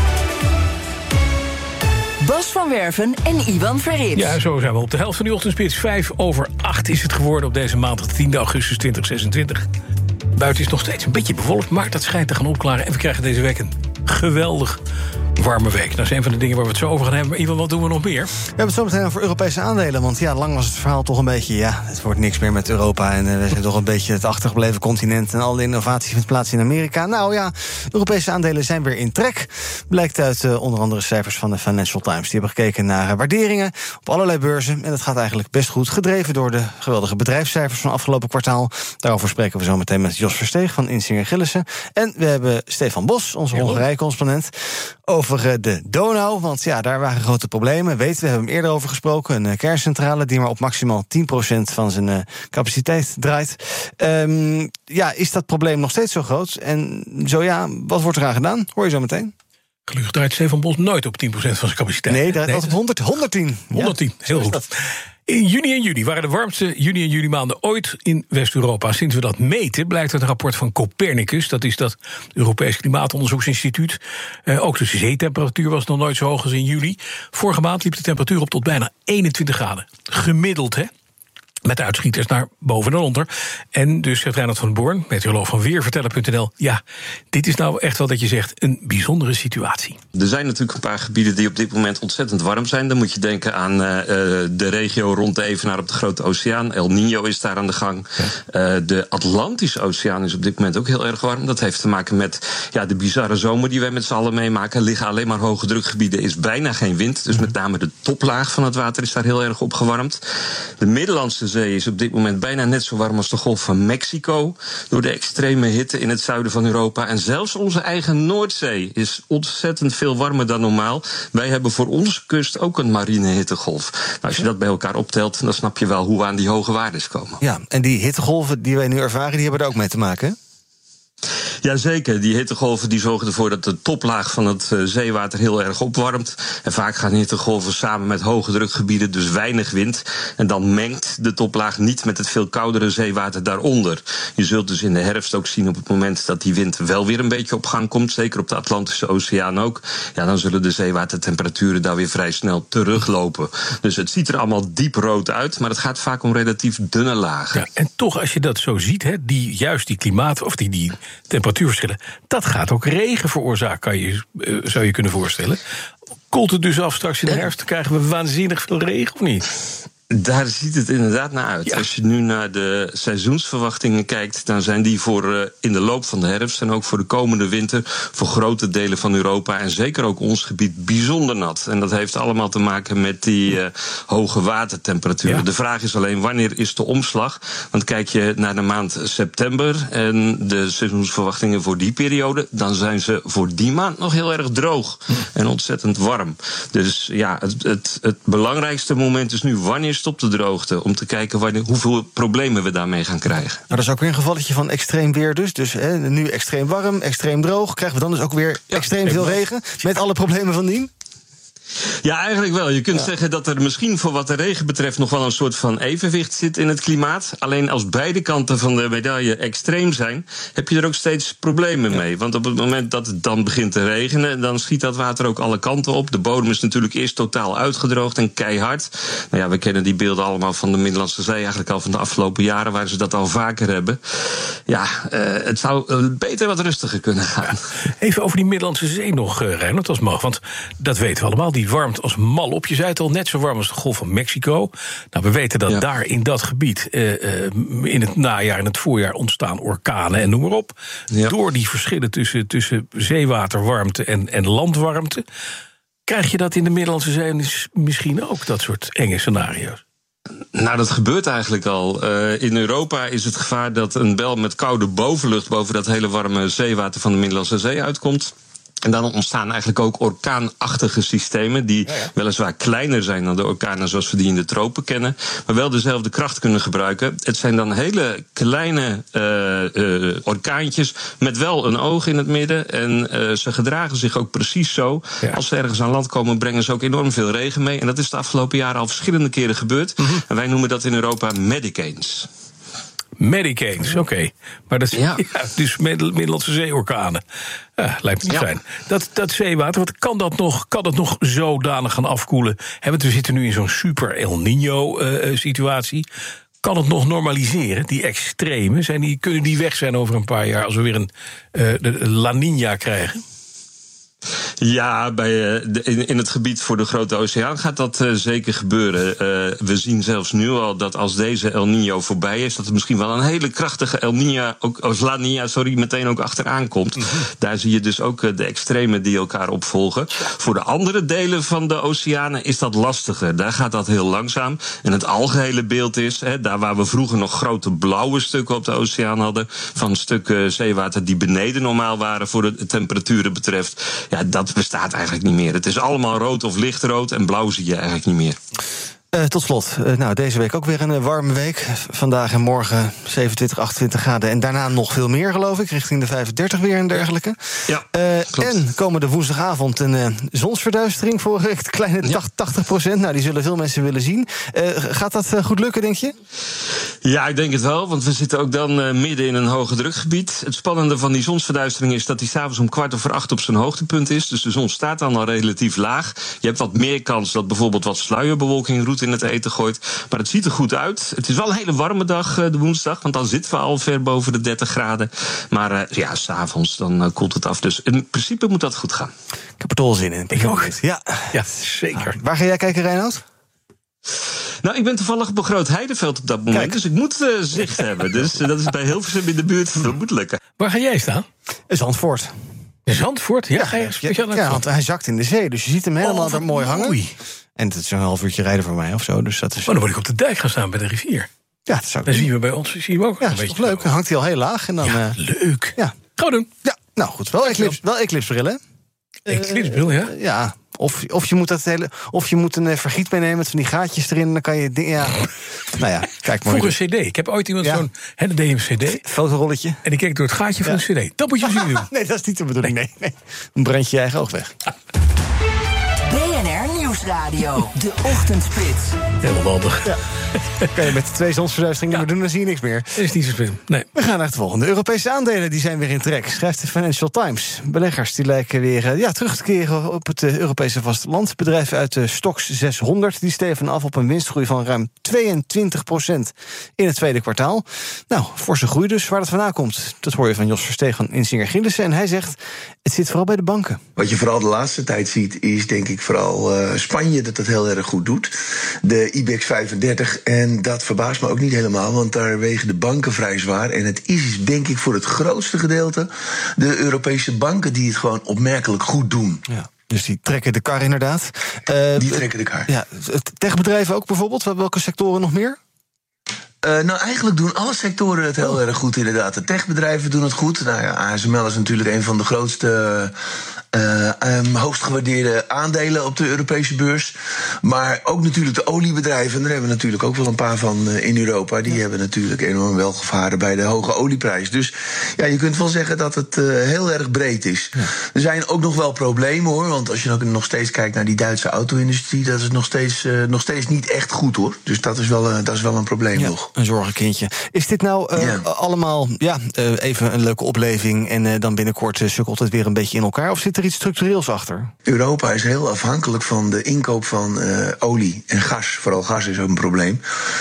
Bas van Werven en Iwan Verrips. Ja, zo zijn we op de helft van die Ochtendspits. Vijf over acht is het geworden op deze maandag, tiende augustus tweeduizend zesentwintig. Buiten is nog steeds een beetje bewolkt, maar dat schijnt te gaan opklaren. En we krijgen deze week een geweldig warme week. Dat is een van de dingen waar we het zo over gaan hebben. Maar Iwan, wat doen we nog meer? We hebben het zo meteen over Europese aandelen. Want ja, lang was het verhaal toch een beetje, ja, het wordt niks meer met Europa. En uh, we zijn toch een beetje het achtergebleven continent. En alle innovatie vindt plaats in Amerika. Nou ja, Europese aandelen zijn weer in trek. Blijkt uit uh, onder andere cijfers van de Financial Times. Die hebben gekeken naar uh, waarderingen op allerlei beurzen. En dat gaat eigenlijk best goed. Gedreven door de geweldige bedrijfscijfers van afgelopen kwartaal. Daarover spreken we zo meteen met Jos Versteeg van Insinger Gillissen. En we hebben Stefan Bos, onze Hongarije-correspondent, over over uh, de Donau. Want ja, daar waren grote problemen. Weten we, hebben hem eerder over gesproken. Een uh, kerncentrale die maar op maximaal tien procent van zijn uh, capaciteit draait. Um, ja, is dat probleem nog steeds zo groot? En zo ja, wat wordt eraan gedaan? Hoor je zo meteen. Gelukkig draait Stefan Bos nooit op tien procent van zijn capaciteit. Nee, daar draait nee, op honderd, honderdtien. honderdtien, ja, heel goed. In juni en juli waren de warmste juni en juli maanden ooit in West-Europa. Sinds we dat meten, blijkt uit een rapport van Copernicus. Dat is dat Europees Klimaatonderzoeksinstituut. Uh, ook de zeetemperatuur was nog nooit zo hoog als in juli. Vorige maand liep de temperatuur op tot bijna eenentwintig graden. Gemiddeld, hè? Met uitschieters naar boven en onder. En dus zegt Reinhard van Born, meteoroloog van Weervertellen punt n l... ja, dit is nou echt wel dat je zegt een bijzondere situatie. Er zijn natuurlijk een paar gebieden die op dit moment ontzettend warm zijn. Dan moet je denken aan uh, de regio rond de Evenaar op de Grote Oceaan. El Niño is daar aan de gang. Ja. Uh, de Atlantische Oceaan is op dit moment ook heel erg warm. Dat heeft te maken met ja, de bizarre zomer die wij met z'n allen meemaken. Er liggen alleen maar hoge drukgebieden, is bijna geen wind. Dus met name de toplaag van het water is daar heel erg opgewarmd. De Middellandse Zee is op dit moment bijna net zo warm als de Golf van Mexico. Door de extreme hitte in het zuiden van Europa. En zelfs onze eigen Noordzee is ontzettend veel warmer dan normaal. Wij hebben voor onze kust ook een marine hittegolf. Nou, als je dat bij elkaar optelt, dan snap je wel hoe we aan die hoge waardes komen. Ja, en die hittegolven die wij nu ervaren, die hebben er ook mee te maken, Jazeker, die hittegolven die zorgen ervoor dat de toplaag van het uh, zeewater heel erg opwarmt. En vaak gaan hittegolven samen met hoge drukgebieden, dus weinig wind. En dan mengt de toplaag niet met het veel koudere zeewater daaronder. Je zult dus in de herfst ook zien op het moment dat die wind wel weer een beetje op gang komt, zeker op de Atlantische Oceaan ook, ja, dan zullen de zeewatertemperaturen daar weer vrij snel teruglopen. Dus het ziet er allemaal diep rood uit, maar het gaat vaak om relatief dunne lagen. Ja, en toch, als je dat zo ziet, hè, die, juist die klimaat, of die, die temperatuurverschillen, dat gaat ook regen veroorzaken, kan je, uh, zou je kunnen voorstellen. Koelt het dus af straks in de herfst, krijgen we waanzinnig veel regen, of niet? Daar ziet het inderdaad naar uit. Ja. Als je nu naar de seizoensverwachtingen kijkt, dan zijn die voor uh, in de loop van de herfst en ook voor de komende winter voor grote delen van Europa en zeker ook ons gebied bijzonder nat. En dat heeft allemaal te maken met die uh, hoge watertemperaturen. Ja. De vraag is alleen, wanneer is de omslag? Want kijk je naar de maand september en de seizoensverwachtingen voor die periode, dan zijn ze voor die maand nog heel erg droog en ontzettend warm. Dus ja, het, het, het belangrijkste moment is nu, wanneer stopt de droogte, om te kijken wanneer, hoeveel problemen we daarmee gaan krijgen. Maar dat is ook weer een gevalletje van extreem weer dus. Dus hè, nu extreem warm, extreem droog. Krijgen we dan dus ook weer ja, extreem veel regen, met alle problemen van dien? Ja, eigenlijk wel. Je kunt ja. zeggen dat er misschien voor wat de regen betreft nog wel een soort van evenwicht zit in het klimaat. Alleen als beide kanten van de medaille extreem zijn, heb je er ook steeds problemen ja. mee. Want op het moment dat het dan begint te regenen, dan schiet dat water ook alle kanten op. De bodem is natuurlijk eerst totaal uitgedroogd en keihard. Nou ja, we kennen die beelden allemaal van de Middellandse Zee, eigenlijk al van de afgelopen jaren, waar ze dat al vaker hebben. Ja, uh, het zou uh, beter wat rustiger kunnen gaan. Ja. Even over die Middellandse Zee nog, uh, Reinhard, als mag. Want dat weten we allemaal. Die warmt als mal op. Je zei het al, net zo warm als de Golf van Mexico. Nou, we weten dat ja. daar in dat gebied uh, uh, in het najaar en het voorjaar ontstaan orkanen en noem maar op. Ja. Door die verschillen tussen, tussen zeewaterwarmte en, en landwarmte. Krijg je dat in de Middellandse Zee misschien ook, dat soort enge scenario's? Nou, dat gebeurt eigenlijk al. Uh, in Europa is het gevaar dat een bel met koude bovenlucht boven dat hele warme zeewater van de Middellandse Zee uitkomt. En dan ontstaan eigenlijk ook orkaanachtige systemen die ja, ja. weliswaar kleiner zijn dan de orkanen zoals we die in de tropen kennen, maar wel dezelfde kracht kunnen gebruiken. Het zijn dan hele kleine uh, uh, orkaantjes met wel een oog in het midden en uh, ze gedragen zich ook precies zo. Ja. Als ze ergens aan land komen, brengen ze ook enorm veel regen mee. En dat is de afgelopen jaren al verschillende keren gebeurd. Mm-hmm. En wij noemen dat in Europa Medicanes. Medicanes, oké. Okay. Maar dat is ja. ja, dus Middellandse Zeeorkanen. Ja, lijkt me niet ja. fijn. Dat, dat zeewater, wat kan dat nog, kan dat nog zodanig gaan afkoelen? He, want we zitten nu in zo'n super El Niño-situatie. Uh, kan het nog normaliseren, die extreme? Zijn die, kunnen die weg zijn over een paar jaar als we weer een uh, de La Niña krijgen? Ja, bij, uh, in, in het gebied voor de Grote Oceaan gaat dat uh, zeker gebeuren. Uh, we zien zelfs nu al dat als deze El Niño voorbij is, dat er misschien wel een hele krachtige El Niña, ook, of La Niña, sorry, meteen ook achteraan komt. Mm-hmm. Daar zie je dus ook uh, de extremen die elkaar opvolgen. Voor de andere delen van de oceanen is dat lastiger. Daar gaat dat heel langzaam. En het algehele beeld is, hè, daar waar we vroeger nog grote blauwe stukken op de oceaan hadden, van stukken zeewater die beneden normaal waren voor de temperaturen betreft, Ja, dat bestaat eigenlijk niet meer. Het is allemaal rood of lichtrood en blauw zie je eigenlijk niet meer. Uh, tot slot, uh, nou, deze week ook weer een uh, warme week. Vandaag en morgen zevenentwintig, achtentwintig graden. En daarna nog veel meer, geloof ik, richting de vijfendertig weer en dergelijke. Ja, uh, en komende woensdagavond een uh, zonsverduistering voor een kleine ja. tachtig procent. Nou, die zullen veel mensen willen zien. Uh, gaat dat uh, goed lukken, denk je? Ja, ik denk het wel, want we zitten ook dan uh, midden in een hoge drukgebied. Het spannende van die zonsverduistering is dat die 's avonds om kwart over acht op zijn hoogtepunt is. Dus de zon staat dan al relatief laag. Je hebt wat meer kans dat bijvoorbeeld wat sluierbewolking roet in het eten gooit. Maar het ziet er goed uit. Het is wel een hele warme dag, de woensdag, want dan zitten we al ver boven de dertig graden. Maar uh, ja, 's avonds dan uh, koelt het af. Dus in principe moet dat goed gaan. Ik heb er toch zin in. Ik ook. Ja, ja zeker. Nou, waar ga jij kijken, Reinoud? Nou, ik ben toevallig op een groot heideveld op dat moment, Kijk. dus ik moet uh, zicht hebben. Dus uh, dat is bij Hilversum in de buurt, dat moet lukken. Waar ga jij staan? Zandvoort. Zandvoort? Ja, ja, ga je speciaal ja, ja, want hij zakt in de zee, dus je ziet hem helemaal oh, er mooi hangen. Oei. En het is een half uurtje rijden voor mij of zo. Dus dat is... Oh, dan word ik op de dijk gaan staan bij de rivier. Ja, dat zou ik Dan zien we bij ons zien we ook ja, een dat is beetje. toch leuk, dan hangt hij al heel laag. En dan, ja, uh... leuk. Ja. Gaan we doen. Ja, nou goed, wel eclipse, wel eclipsebril, hè? Eclipsebril, ja? Uh, ja, of, of, je moet dat hele, of je moet een uh, vergiet meenemen met van die gaatjes erin. Dan kan je dingen. Ja. Nou ja, kijk maar. Vroeger een cd. Ik heb ooit iemand ja. zo'n. Hè, dan deed je een cd. Fotorolletje. En ik keek door het gaatje van ja. een cd. Dat moet je zien doen. Nee, dat is niet de bedoeling. Nee, nee. Dan brand je je eigen oog weg. B N R Nieuwsradio, de ochtendspits. Helemaal handig. Ja. Kan je met de twee zonsverduisteringen ja. maar doen, dan zie je niks meer. Dat is niet zo slim. Nee. We gaan naar het volgende. Europese aandelen die zijn weer in trek, schrijft de Financial Times. Beleggers die lijken weer ja, terug te keren op het Europese vasteland. Bedrijven uit de Stoxx zeshonderd die steven af op een winstgroei van ruim tweeëntwintig procent in het tweede kwartaal. Nou, forse groei dus. Waar dat vandaan komt, dat hoor je van Jos Versteeg van Insinger Gillissen. En hij zegt, het zit vooral bij de banken. Wat je vooral de laatste tijd ziet, is denk ik vooral uh, Spanje dat het heel erg goed doet. De IBEX vijfendertig. En dat verbaast me ook niet helemaal, want daar wegen de banken vrij zwaar. En het is denk ik voor het grootste gedeelte de Europese banken die het gewoon opmerkelijk goed doen. Ja. Dus die trekken de kar inderdaad. Uh, die trekken de kar. Ja, techbedrijven ook bijvoorbeeld? Welke sectoren nog meer? Uh, nou, eigenlijk doen alle sectoren het heel oh. erg goed, inderdaad. De techbedrijven doen het goed. Nou ja, A S M L is natuurlijk een van de grootste, uh, um, hoogst gewaardeerde aandelen op de Europese beurs. Maar ook natuurlijk de oliebedrijven. En daar hebben we natuurlijk ook wel een paar van uh, in Europa. Die ja. hebben natuurlijk enorm wel gevaren bij de hoge olieprijs. Dus ja, je kunt wel zeggen dat het uh, heel erg breed is. Ja. Er zijn ook nog wel problemen, hoor. Want als je nog steeds kijkt naar die Duitse auto-industrie, dat is nog steeds, uh, nog steeds niet echt goed, hoor. Dus dat is wel, uh, dat is wel een probleem ja. nog. Een zorgenkindje. Is dit nou uh, yeah. allemaal ja, uh, even een leuke opleving en uh, dan binnenkort uh, sukkelt het weer een beetje in elkaar? Of zit er iets structureels achter? Europa is heel afhankelijk van de inkoop van uh, olie en gas. Vooral gas is ook een probleem.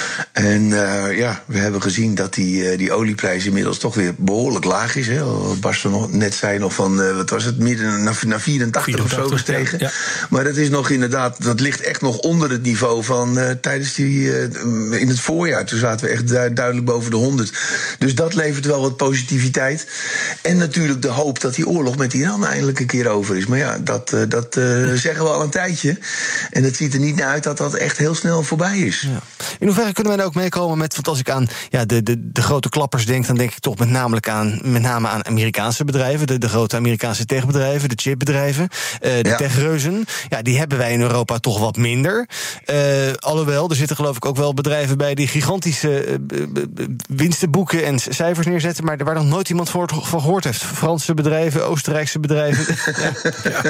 En uh, ja, we hebben gezien dat die, uh, die olieprijs inmiddels toch weer behoorlijk laag is. Hè. Bas nog net zei nog van, uh, wat was het, midden naar, naar vierentachtig, vierentachtig of zo gestegen. Ja, ja. Maar dat is nog inderdaad, dat ligt echt nog onder het niveau van uh, tijdens die, uh, in het voorjaar. Toen zaten we echt duidelijk boven de honderd. Dus dat levert wel wat positiviteit. En natuurlijk de hoop dat die oorlog met Iran eindelijk een keer over is. Maar ja, dat, uh, dat uh, zeggen we al een tijdje. En het ziet er niet naar uit dat dat echt heel snel voorbij is. Ja. In hoeverre kunnen wij nou ook meekomen met, want als ik aan ja, de, de, de grote klappers denk, dan denk ik toch met name aan, met name aan Amerikaanse bedrijven, de, de grote Amerikaanse techbedrijven, de chipbedrijven, uh, de ja. techreuzen. Ja, die hebben wij in Europa toch wat minder. Uh, alhoewel, er zitten geloof ik ook wel bedrijven bij die gigantische uh, winsten boeken en cijfers neerzetten, maar waar nog nooit iemand van gehoord heeft. Franse bedrijven, Oostenrijkse bedrijven. ja. Ja.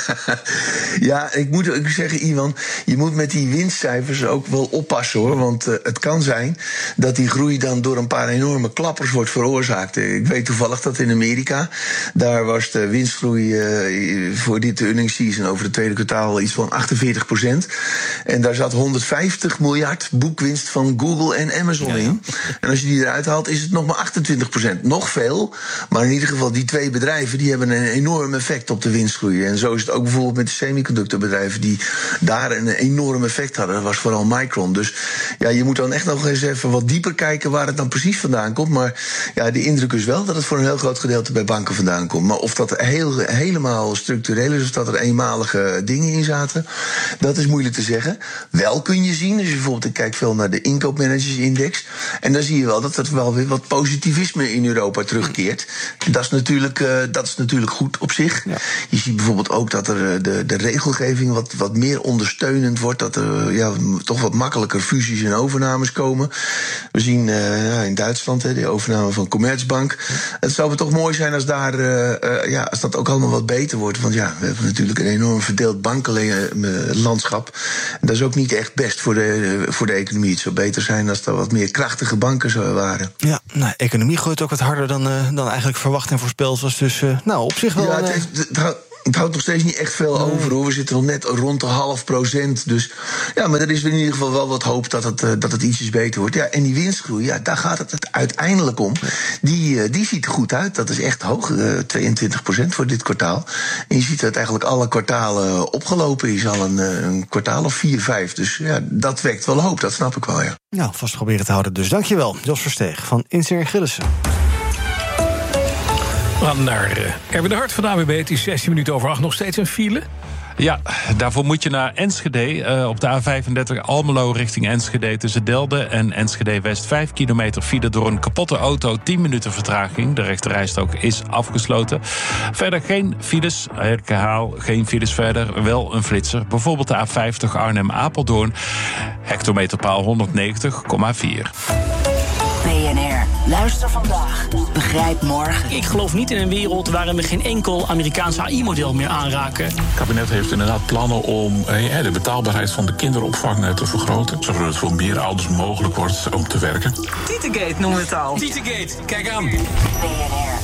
ja, ik moet ook zeggen, Iwan, je moet met die winstcijfers ook wel oppassen, hoor. Want uh, het kan zijn dat die groei dan door een paar enorme klappers wordt veroorzaakt. Ik weet toevallig dat in Amerika, daar was de winstgroei uh, voor dit earnings season over het tweede kwartaal iets van achtenveertig procent. En daar zat honderdvijftig miljard boekwinst van Google en Amazon ja, ja. in. En als je die eruit haalt, is het nog maar achtentwintig procent. Nog veel, maar in ieder geval die twee bedrijven die hebben een enorm effect op de winstgroei. En zo is het ook bijvoorbeeld met de semiconductorbedrijven die daar een enorm effect hadden. Dat was vooral Micron. Dus ja, je moet dan echt nog eens even wat dieper kijken waar het dan precies vandaan komt. Maar ja, de indruk is wel dat het voor een heel groot gedeelte bij banken vandaan komt. Maar of dat heel, helemaal structureel is, of dat er eenmalige dingen in zaten, dat is moeilijk te zeggen. Wel kun je zien, als je bijvoorbeeld, ik kijk veel naar de inkoopmanagers index. En dan zie je wel dat er wel weer wat positivisme in Europa terugkeert. Dat is natuurlijk, uh, dat is natuurlijk goed op zich. Ja. Je ziet bijvoorbeeld ook dat er de, de regelgeving wat, wat meer ondersteunend wordt. Dat er ja, toch wat makkelijker fusies en overnames komen. We zien uh, in Duitsland hè, de overname van Commerzbank. Ja. Het zou toch mooi zijn als, daar, uh, uh, ja, als dat ook allemaal wat beter wordt. Want ja, we hebben natuurlijk een enorm verdeeld bankenlandschap. En dat is ook niet echt best voor de, voor de economie. Het zou beter zijn als er wat meer krachtige banken zouden waren. Ja, nou, economie groeit ook wat harder dan, uh, dan eigenlijk verwacht en voorspeld was. Dus uh, nou, op zich wel... Ja, het, heeft, het, het houdt nog steeds niet echt veel nee. over, hoor. We zitten nog net rond de half procent. Dus ja, maar er is in ieder geval wel wat hoop dat het, uh, dat het ietsjes beter wordt. Ja, en die winstgroei, ja, daar gaat het uiteindelijk om. Die, uh, die ziet er goed uit. Dat is echt hoog, uh, tweeëntwintig procent voor dit kwartaal. En je ziet dat eigenlijk alle kwartalen opgelopen is al een, een kwartaal of vier, vijf. Dus ja, dat wekt wel hoop, dat snap ik wel, ja. Nou, vast proberen te houden dus. Dankjewel, Jos Versteeg van Inser Gillissen. We gaan naar uh, Erwin de Hart van de A W B. Het is zestien minuten over acht, nog steeds een file. Ja, daarvoor moet je naar Enschede. Uh, op de A vijfendertig Almelo richting Enschede tussen Delden en Enschede West. Vijf kilometer file door een kapotte auto. tien minuten vertraging. De rechterrijstrook is afgesloten. Verder geen files. Ik herhaal, geen files verder. Wel een flitser. Bijvoorbeeld de A vijftig Arnhem-Apeldoorn. Hectometerpaal honderdnegentig komma vier. B N R. Luister vandaag. Begrijp morgen. Ik geloof niet in een wereld waarin we geen enkel Amerikaans A I-model meer aanraken. Het kabinet heeft inderdaad plannen om eh, de betaalbaarheid van de kinderopvang te vergroten. Zodat het voor meer ouders mogelijk wordt om te werken. Tietegate noemen we het al. Tietegate, kijk aan. B N R.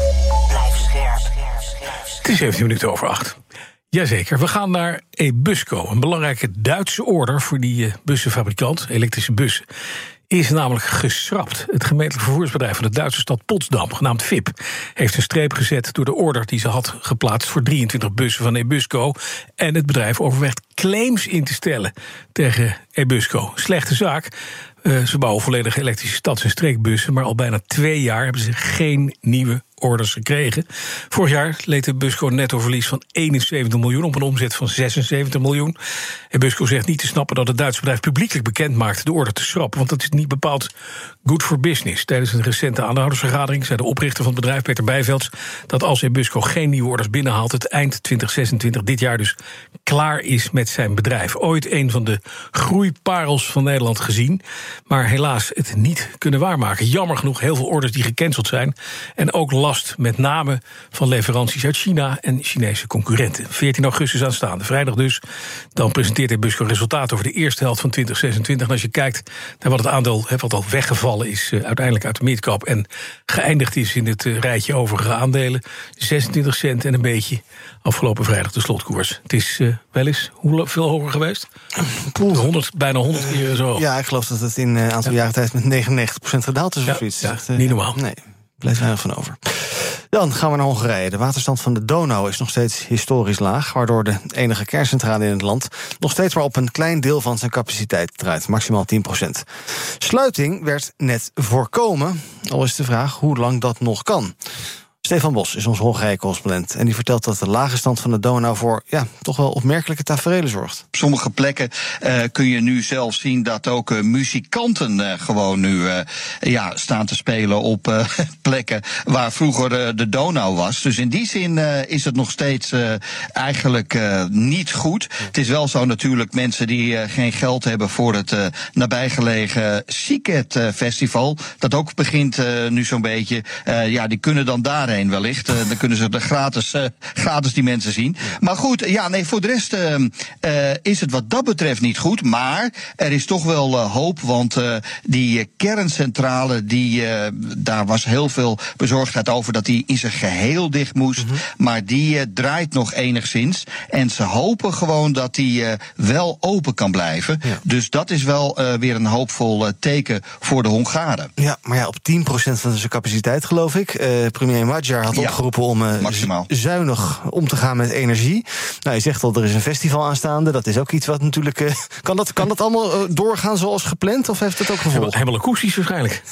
Blijf scherp. Het is zeventien minuten over acht. Jazeker, we gaan naar Ebusco. Een belangrijke Duitse order voor die uh, bussenfabrikant, elektrische bussen, is namelijk geschrapt. Het gemeentelijk vervoersbedrijf van de Duitse stad Potsdam, genaamd V I P, heeft een streep gezet door de order die ze had geplaatst voor drieëntwintig bussen van Ebusco. En het bedrijf overweegt claims in te stellen tegen Ebusco. Slechte zaak. Uh, ze bouwen volledig elektrische stads- en streekbussen, maar al bijna twee jaar hebben ze geen nieuwe orders gekregen. Vorig jaar leed Ebusco een nettoverlies van eenenzeventig miljoen op een omzet van zesenzeventig miljoen. Ebusco zegt niet te snappen dat het Duitse bedrijf publiekelijk bekend maakt de order te schrappen, want dat is niet bepaald good for business. Tijdens een recente aandeelhoudersvergadering zei de oprichter van het bedrijf, Peter Bijvelds, dat als Ebusco geen nieuwe orders binnenhaalt, het eind twintig zesentwintig, dit jaar dus, klaar is met zijn bedrijf. Ooit een van de groeiparels van Nederland gezien, maar helaas het niet kunnen waarmaken. Jammer genoeg heel veel orders die gecanceld zijn en ook last met name van leveranties uit China en Chinese concurrenten. veertien augustus aanstaande, vrijdag dus. Dan presenteert Ebusco resultaten over de eerste helft van twintig zesentwintig. En als je kijkt naar wat het aandeel wat al weggevallen is, uh, uiteindelijk uit de midkoop en geëindigd is in het uh, rijtje overige aandelen, zesentwintig cent en een beetje afgelopen vrijdag de slotkoers. Het is uh, wel eens hoeveel hoger geweest? honderd, bijna honderd keer zo. Ja, ik geloof dat het in een aantal ja. jaren tijd met negenennegentig procent gedaald is of ja, zoiets. Ja, echt, uh, niet normaal. Nee. Blijft weinig van over. Dan gaan we naar Hongarije. De waterstand van de Donau is nog steeds historisch laag, waardoor de enige kerncentrale in het land nog steeds maar op een klein deel van zijn capaciteit draait, maximaal tien procent. Sluiting werd net voorkomen, al is de vraag hoe lang dat nog kan. Stefan Bos is onze Hongarije-correspondent en die vertelt dat de lage stand van de Donau voor ja, toch wel opmerkelijke taferelen zorgt. Op sommige plekken uh, kun je nu zelf zien dat ook uh, muzikanten uh, gewoon nu uh, ja, staan te spelen op uh, plekken waar vroeger uh, de Donau was. Dus in die zin uh, is het nog steeds uh, eigenlijk uh, niet goed. Het is wel zo natuurlijk mensen die uh, geen geld hebben voor het uh, nabijgelegen Siket uh, Festival, dat ook begint uh, nu zo'n beetje, uh, ja, die kunnen dan daarheen wellicht. Uh, dan kunnen ze er gratis, uh, gratis die mensen zien. Maar goed, ja, nee, voor de rest uh, uh, is het wat dat betreft niet goed. Maar er is toch wel uh, hoop, want uh, die uh, kerncentrale, die, uh, daar was heel veel bezorgdheid over dat die in zijn geheel dicht moest. Mm-hmm. Maar die uh, draait nog enigszins. En ze hopen gewoon dat die uh, wel open kan blijven. Ja. Dus dat is wel uh, weer een hoopvol uh, teken voor de Hongaren. Ja, maar ja, op tien procent van zijn capaciteit, geloof ik. Uh, premier Magyar had opgeroepen ja, om uh, zuinig om te gaan met energie. Nou, je zegt al, er is een festival aanstaande. Dat is ook iets wat natuurlijk... Uh, kan, dat, kan dat allemaal uh, doorgaan zoals gepland? Of heeft het ook gevolgen? Helemaal akoestisch waarschijnlijk.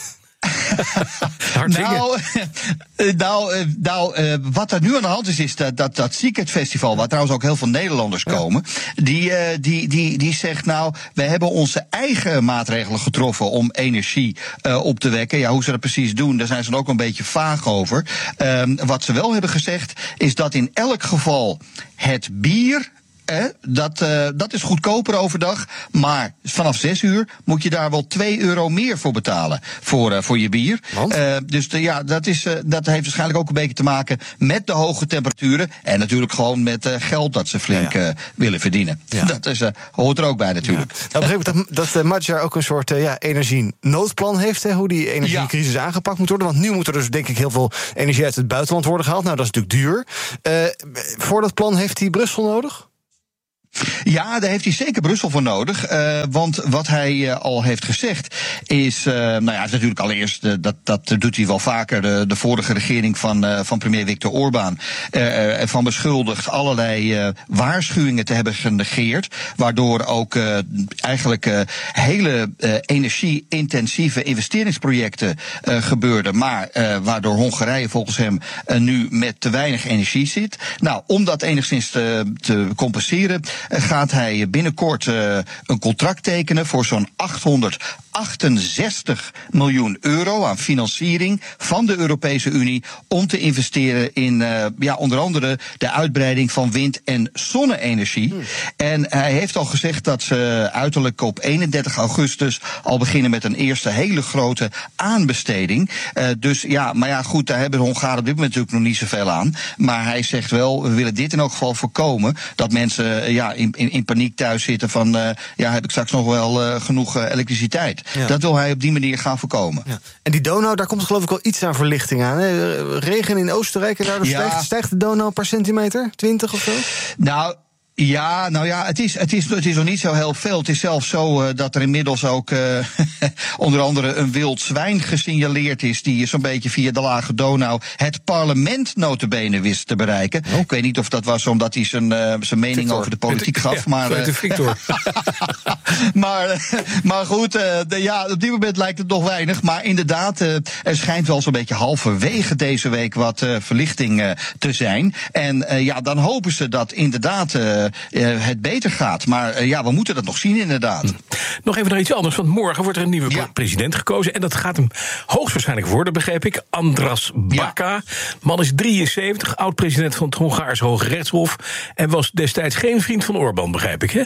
nou, nou, nou uh, wat er nu aan de hand is, is dat, dat, dat Secret Festival, waar trouwens ook heel veel Nederlanders komen, die, uh, die, die, die zegt nou, we hebben onze eigen maatregelen getroffen om energie uh, op te wekken. Ja, hoe ze dat precies doen, daar zijn ze ook een beetje vaag over. Uh, wat ze wel hebben gezegd, is dat in elk geval het bier, Eh, dat, uh, dat is goedkoper overdag, maar vanaf zes uur moet je daar wel twee euro meer voor betalen voor, uh, voor je bier. Uh, dus de, ja, dat, is, uh, dat heeft waarschijnlijk ook een beetje te maken met de hoge temperaturen en natuurlijk gewoon met uh, geld dat ze flink ja, ja. Uh, willen verdienen. Ja. Dat is, uh, hoort er ook bij natuurlijk. Ja. Nou, begreep ik dat, dat uh, Magyar ook een soort uh, ja, energienoodplan heeft, hè, hoe die energiecrisis ja. aangepakt moet worden. Want nu moet er dus denk ik heel veel energie uit het buitenland worden gehaald. Nou, dat is natuurlijk duur. Uh, voor dat plan heeft hij Brussel nodig? Ja, daar heeft hij zeker Brussel voor nodig. Uh, want wat hij uh, al heeft gezegd is, uh, nou ja, natuurlijk allereerst, uh, dat, dat doet hij wel vaker, de, de vorige regering van, uh, van premier Viktor Orbán uh, ervan beschuldigd allerlei uh, waarschuwingen te hebben genegeerd, waardoor ook uh, eigenlijk uh, hele uh, energie-intensieve investeringsprojecten uh, gebeurden, maar uh, waardoor Hongarije volgens hem uh, nu met te weinig energie zit. Nou, om dat enigszins te, te compenseren, gaat hij binnenkort uh, een contract tekenen voor zo'n achthonderdachtenzestig miljoen euro aan financiering van de Europese Unie om te investeren in uh, ja, onder andere de uitbreiding van wind- en zonne-energie. Hmm. En hij heeft al gezegd dat ze uiterlijk op eenendertig augustus al beginnen met een eerste hele grote aanbesteding. Uh, dus ja, maar ja, goed, daar hebben de Hongaren op dit moment natuurlijk nog niet zoveel aan. Maar hij zegt wel, we willen dit in elk geval voorkomen, dat mensen uh, ja, in, in, in paniek thuis zitten van, uh, ja, heb ik straks nog wel uh, genoeg uh, elektriciteit. Ja. Dat wil hij op die manier gaan voorkomen. Ja. En die Donau, daar komt geloof ik wel iets aan verlichting aan. Hè? Regen in Oostenrijk en daardoor ja. stijgt, stijgt de Donau een paar centimeter? twintig of zo? Nou, ja, nou ja, het is, het is, het is nog niet zo heel veel. Het is zelfs zo uh, dat er inmiddels ook uh, onder andere een wild zwijn gesignaleerd is, die zo'n beetje via de Lage Donau het parlement notabene wist te bereiken. Oh. Ik weet niet of dat was omdat hij zijn, uh, zijn mening Victor. over de politiek gaf. Ja, maar, uh, Victor. maar, maar goed, uh, de, ja, op dit moment lijkt het nog weinig. Maar inderdaad, uh, er schijnt wel zo'n beetje halverwege deze week wat uh, verlichting uh, te zijn. En uh, ja, dan hopen ze dat inderdaad Uh, Uh, het beter gaat. Maar uh, ja, we moeten dat nog zien inderdaad. Hm. Nog even naar iets anders, want morgen wordt er een nieuwe ja. president gekozen. En dat gaat hem hoogstwaarschijnlijk worden, begreep ik. Andras Baka. Ja. Man is drieënzeventig, oud-president van het Hongaarse Hoge Rechtshof. En was destijds geen vriend van Orbán, begrijp ik, hè?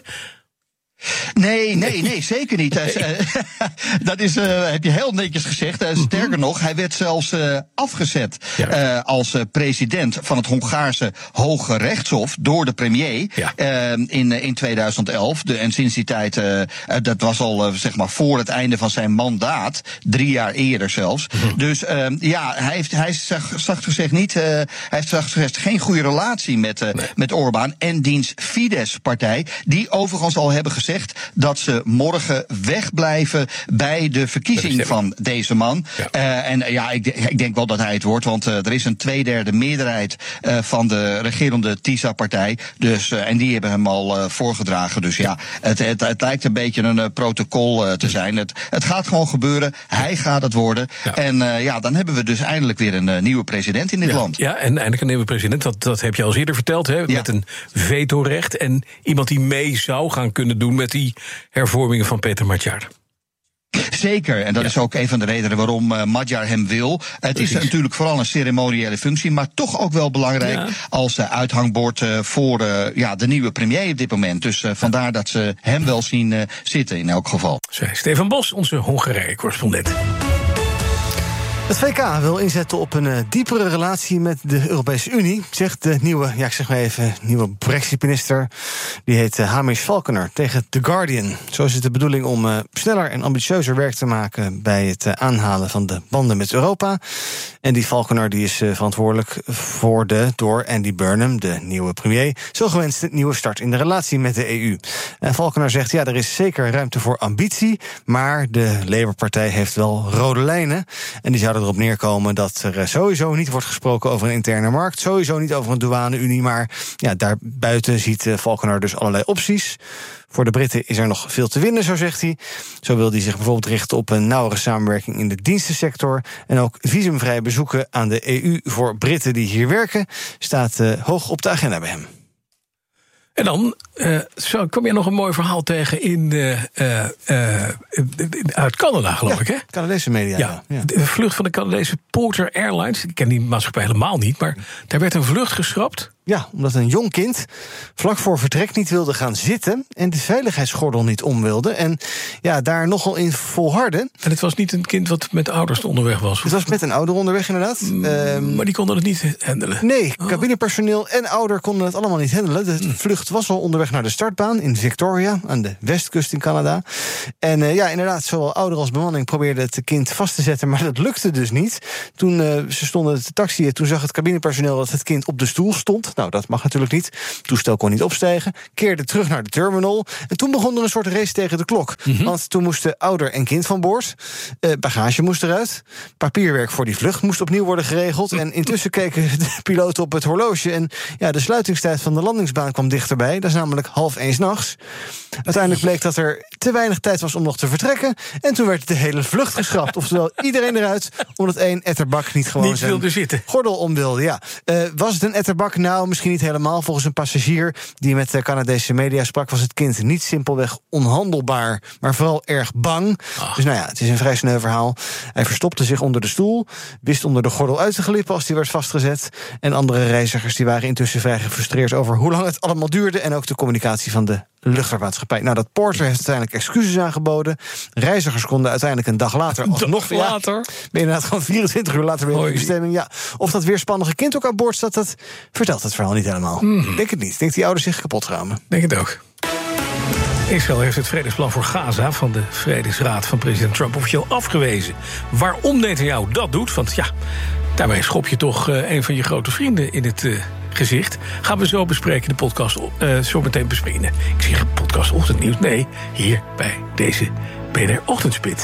Nee, nee, nee, zeker niet. Nee. Dat is, uh, heb je heel netjes gezegd. Uh, sterker nog, hij werd zelfs uh, afgezet ja. uh, als uh, president van het Hongaarse Hoge Rechtshof door de premier ja. uh, in, in tweeduizend elf. De, en sinds die tijd, uh, uh, dat was al uh, zeg maar voor het einde van zijn mandaat, drie jaar eerder zelfs. Mm-hmm. Dus uh, ja, hij heeft, hij zag, zacht gezegd niet, uh, hij heeft zacht gezegd geen goede relatie met, uh, nee. met Orbán en diens Fidesz-partij, die overigens al hebben gezegd dat ze morgen wegblijven bij de verkiezing van deze man. Ja. Uh, en uh, ja, ik, ik denk wel dat hij het wordt, want uh, er is een tweederde meerderheid uh, van de regerende TISA-partij. Dus, uh, en die hebben hem al uh, voorgedragen. Dus ja, het, het, het lijkt een beetje een uh, protocol uh, te zijn. Het, het gaat gewoon gebeuren. Hij gaat het worden. Ja. En uh, ja, dan hebben we dus eindelijk weer een uh, nieuwe president in dit ja. land. Ja, en eindelijk een nieuwe president. Dat, dat heb je al eerder verteld, hè? Ja. Met een vetorecht en iemand die mee zou gaan kunnen doen met die hervormingen van Peter Magyar. Zeker, en dat ja. is ook een van de redenen waarom uh, Magyar hem wil. Het Precies. is natuurlijk vooral een ceremoniële functie, maar toch ook wel belangrijk ja. als uh, uithangbord uh, voor uh, ja, de nieuwe premier op dit moment. Dus uh, vandaar dat ze hem wel zien uh, zitten in elk geval. Zij Stefan Bos, onze Hongarije-correspondent. Het V K wil inzetten op een uh, diepere relatie met de Europese Unie, zegt de nieuwe, ja ik zeg maar even, nieuwe Brexit-minister. Die heet uh, Hamish Falconer tegen The Guardian. Zo is het de bedoeling om uh, sneller en ambitieuzer werk te maken bij het uh, aanhalen van de banden met Europa. En die Falconer die is uh, verantwoordelijk voor de, door Andy Burnham, de nieuwe premier, zo gewenste nieuwe start in de relatie met de E U. En Falconer zegt, ja, er is zeker ruimte voor ambitie, maar de Labour-partij heeft wel rode lijnen. En die zouden zou erop neerkomen dat er sowieso niet wordt gesproken over een interne markt, sowieso niet over een douane-unie, maar ja, daarbuiten ziet Valkenaar dus allerlei opties. Voor de Britten is er nog veel te winnen, zo zegt hij. Zo wil hij zich bijvoorbeeld richten op een nauwere samenwerking in de dienstensector. En ook visumvrij bezoeken aan de E U voor Britten die hier werken staat uh, hoog op de agenda bij hem. En dan uh, zo kom je nog een mooi verhaal tegen in uh, uh, uh, uit Canada, geloof ja, ik, hè? Canadese media. Ja, ja. De vlucht van de Canadese Porter Airlines. Ik ken die maatschappij helemaal niet, maar daar werd een vlucht geschrapt. Ja, omdat een jong kind vlak voor vertrek niet wilde gaan zitten en de veiligheidsgordel niet om wilde. En ja, daar nogal in volharden. En het was niet een kind wat met ouders onderweg was? Het was met een ouder onderweg, inderdaad. Mm, um, maar die konden het niet handelen? Nee, cabinepersoneel en ouder konden het allemaal niet handelen. De mm. vlucht was al onderweg naar de startbaan in Victoria, aan de westkust in Canada. En uh, ja, inderdaad, zowel ouder als bemanning probeerden het kind vast te zetten, maar dat lukte dus niet. Toen uh, ze stonden te taxiën, toen zag het cabinepersoneel dat het kind op de stoel stond. Nou, dat mag natuurlijk niet. Het toestel kon niet opstijgen. Keerde terug naar de terminal. En toen begon er een soort race tegen de klok. Mm-hmm. Want toen moesten ouder en kind van boord. Uh, bagage moest eruit. Papierwerk voor die vlucht moest opnieuw worden geregeld. En intussen keken de piloten op het horloge. En ja, de sluitingstijd van de landingsbaan kwam dichterbij. Dat is namelijk half één 's nachts. Uiteindelijk bleek dat er te weinig tijd was om nog te vertrekken. En toen werd de hele vlucht geschrapt. Oftewel iedereen eruit, omdat één etterbak niet gewoon niet zijn wilde zitten. Gordel om wilde. Ja. Uh, was het een etterbak? Nou, misschien niet helemaal. Volgens een passagier die met de Canadese media sprak, was het kind niet simpelweg onhandelbaar, maar vooral erg bang. Ach. Dus nou ja, het is een vrij sneu verhaal. Hij verstopte zich onder de stoel, wist onder de gordel uit te glippen als die werd vastgezet. En andere reizigers die waren intussen vrij gefrustreerd over hoe lang het allemaal duurde en ook de communicatie van de luchtvaartmaatschappij. Nou, dat Porter heeft uiteindelijk excuses aangeboden. Reizigers konden uiteindelijk een dag later alsnog dag later. Ja, ben je inderdaad gewoon vierentwintig uur later weer in de bestemming. Ja, of dat weerspannige kind ook aan boord staat, dat vertelt het verhaal niet helemaal. Mm. Denk het niet. Ik denk die ouders zich kapot ramen. Denk het ook. Israël heeft het vredesplan voor Gaza van de Vredesraad van president Trump officieel afgewezen. Waarom Netanyahu dat doet? Want ja, daarmee schop je toch uh, een van je grote vrienden in het uh, gezicht. Gaan we zo bespreken in de podcast, uh, zo meteen bespreken. Ik zeg podcast Ochtendnieuws. Nee, hier bij deze B N R Ochtendspits.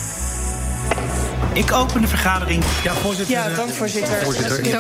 Ik open de vergadering. Ja, voorzitter. Ja, dank voorzitter. Voorzitter. Dank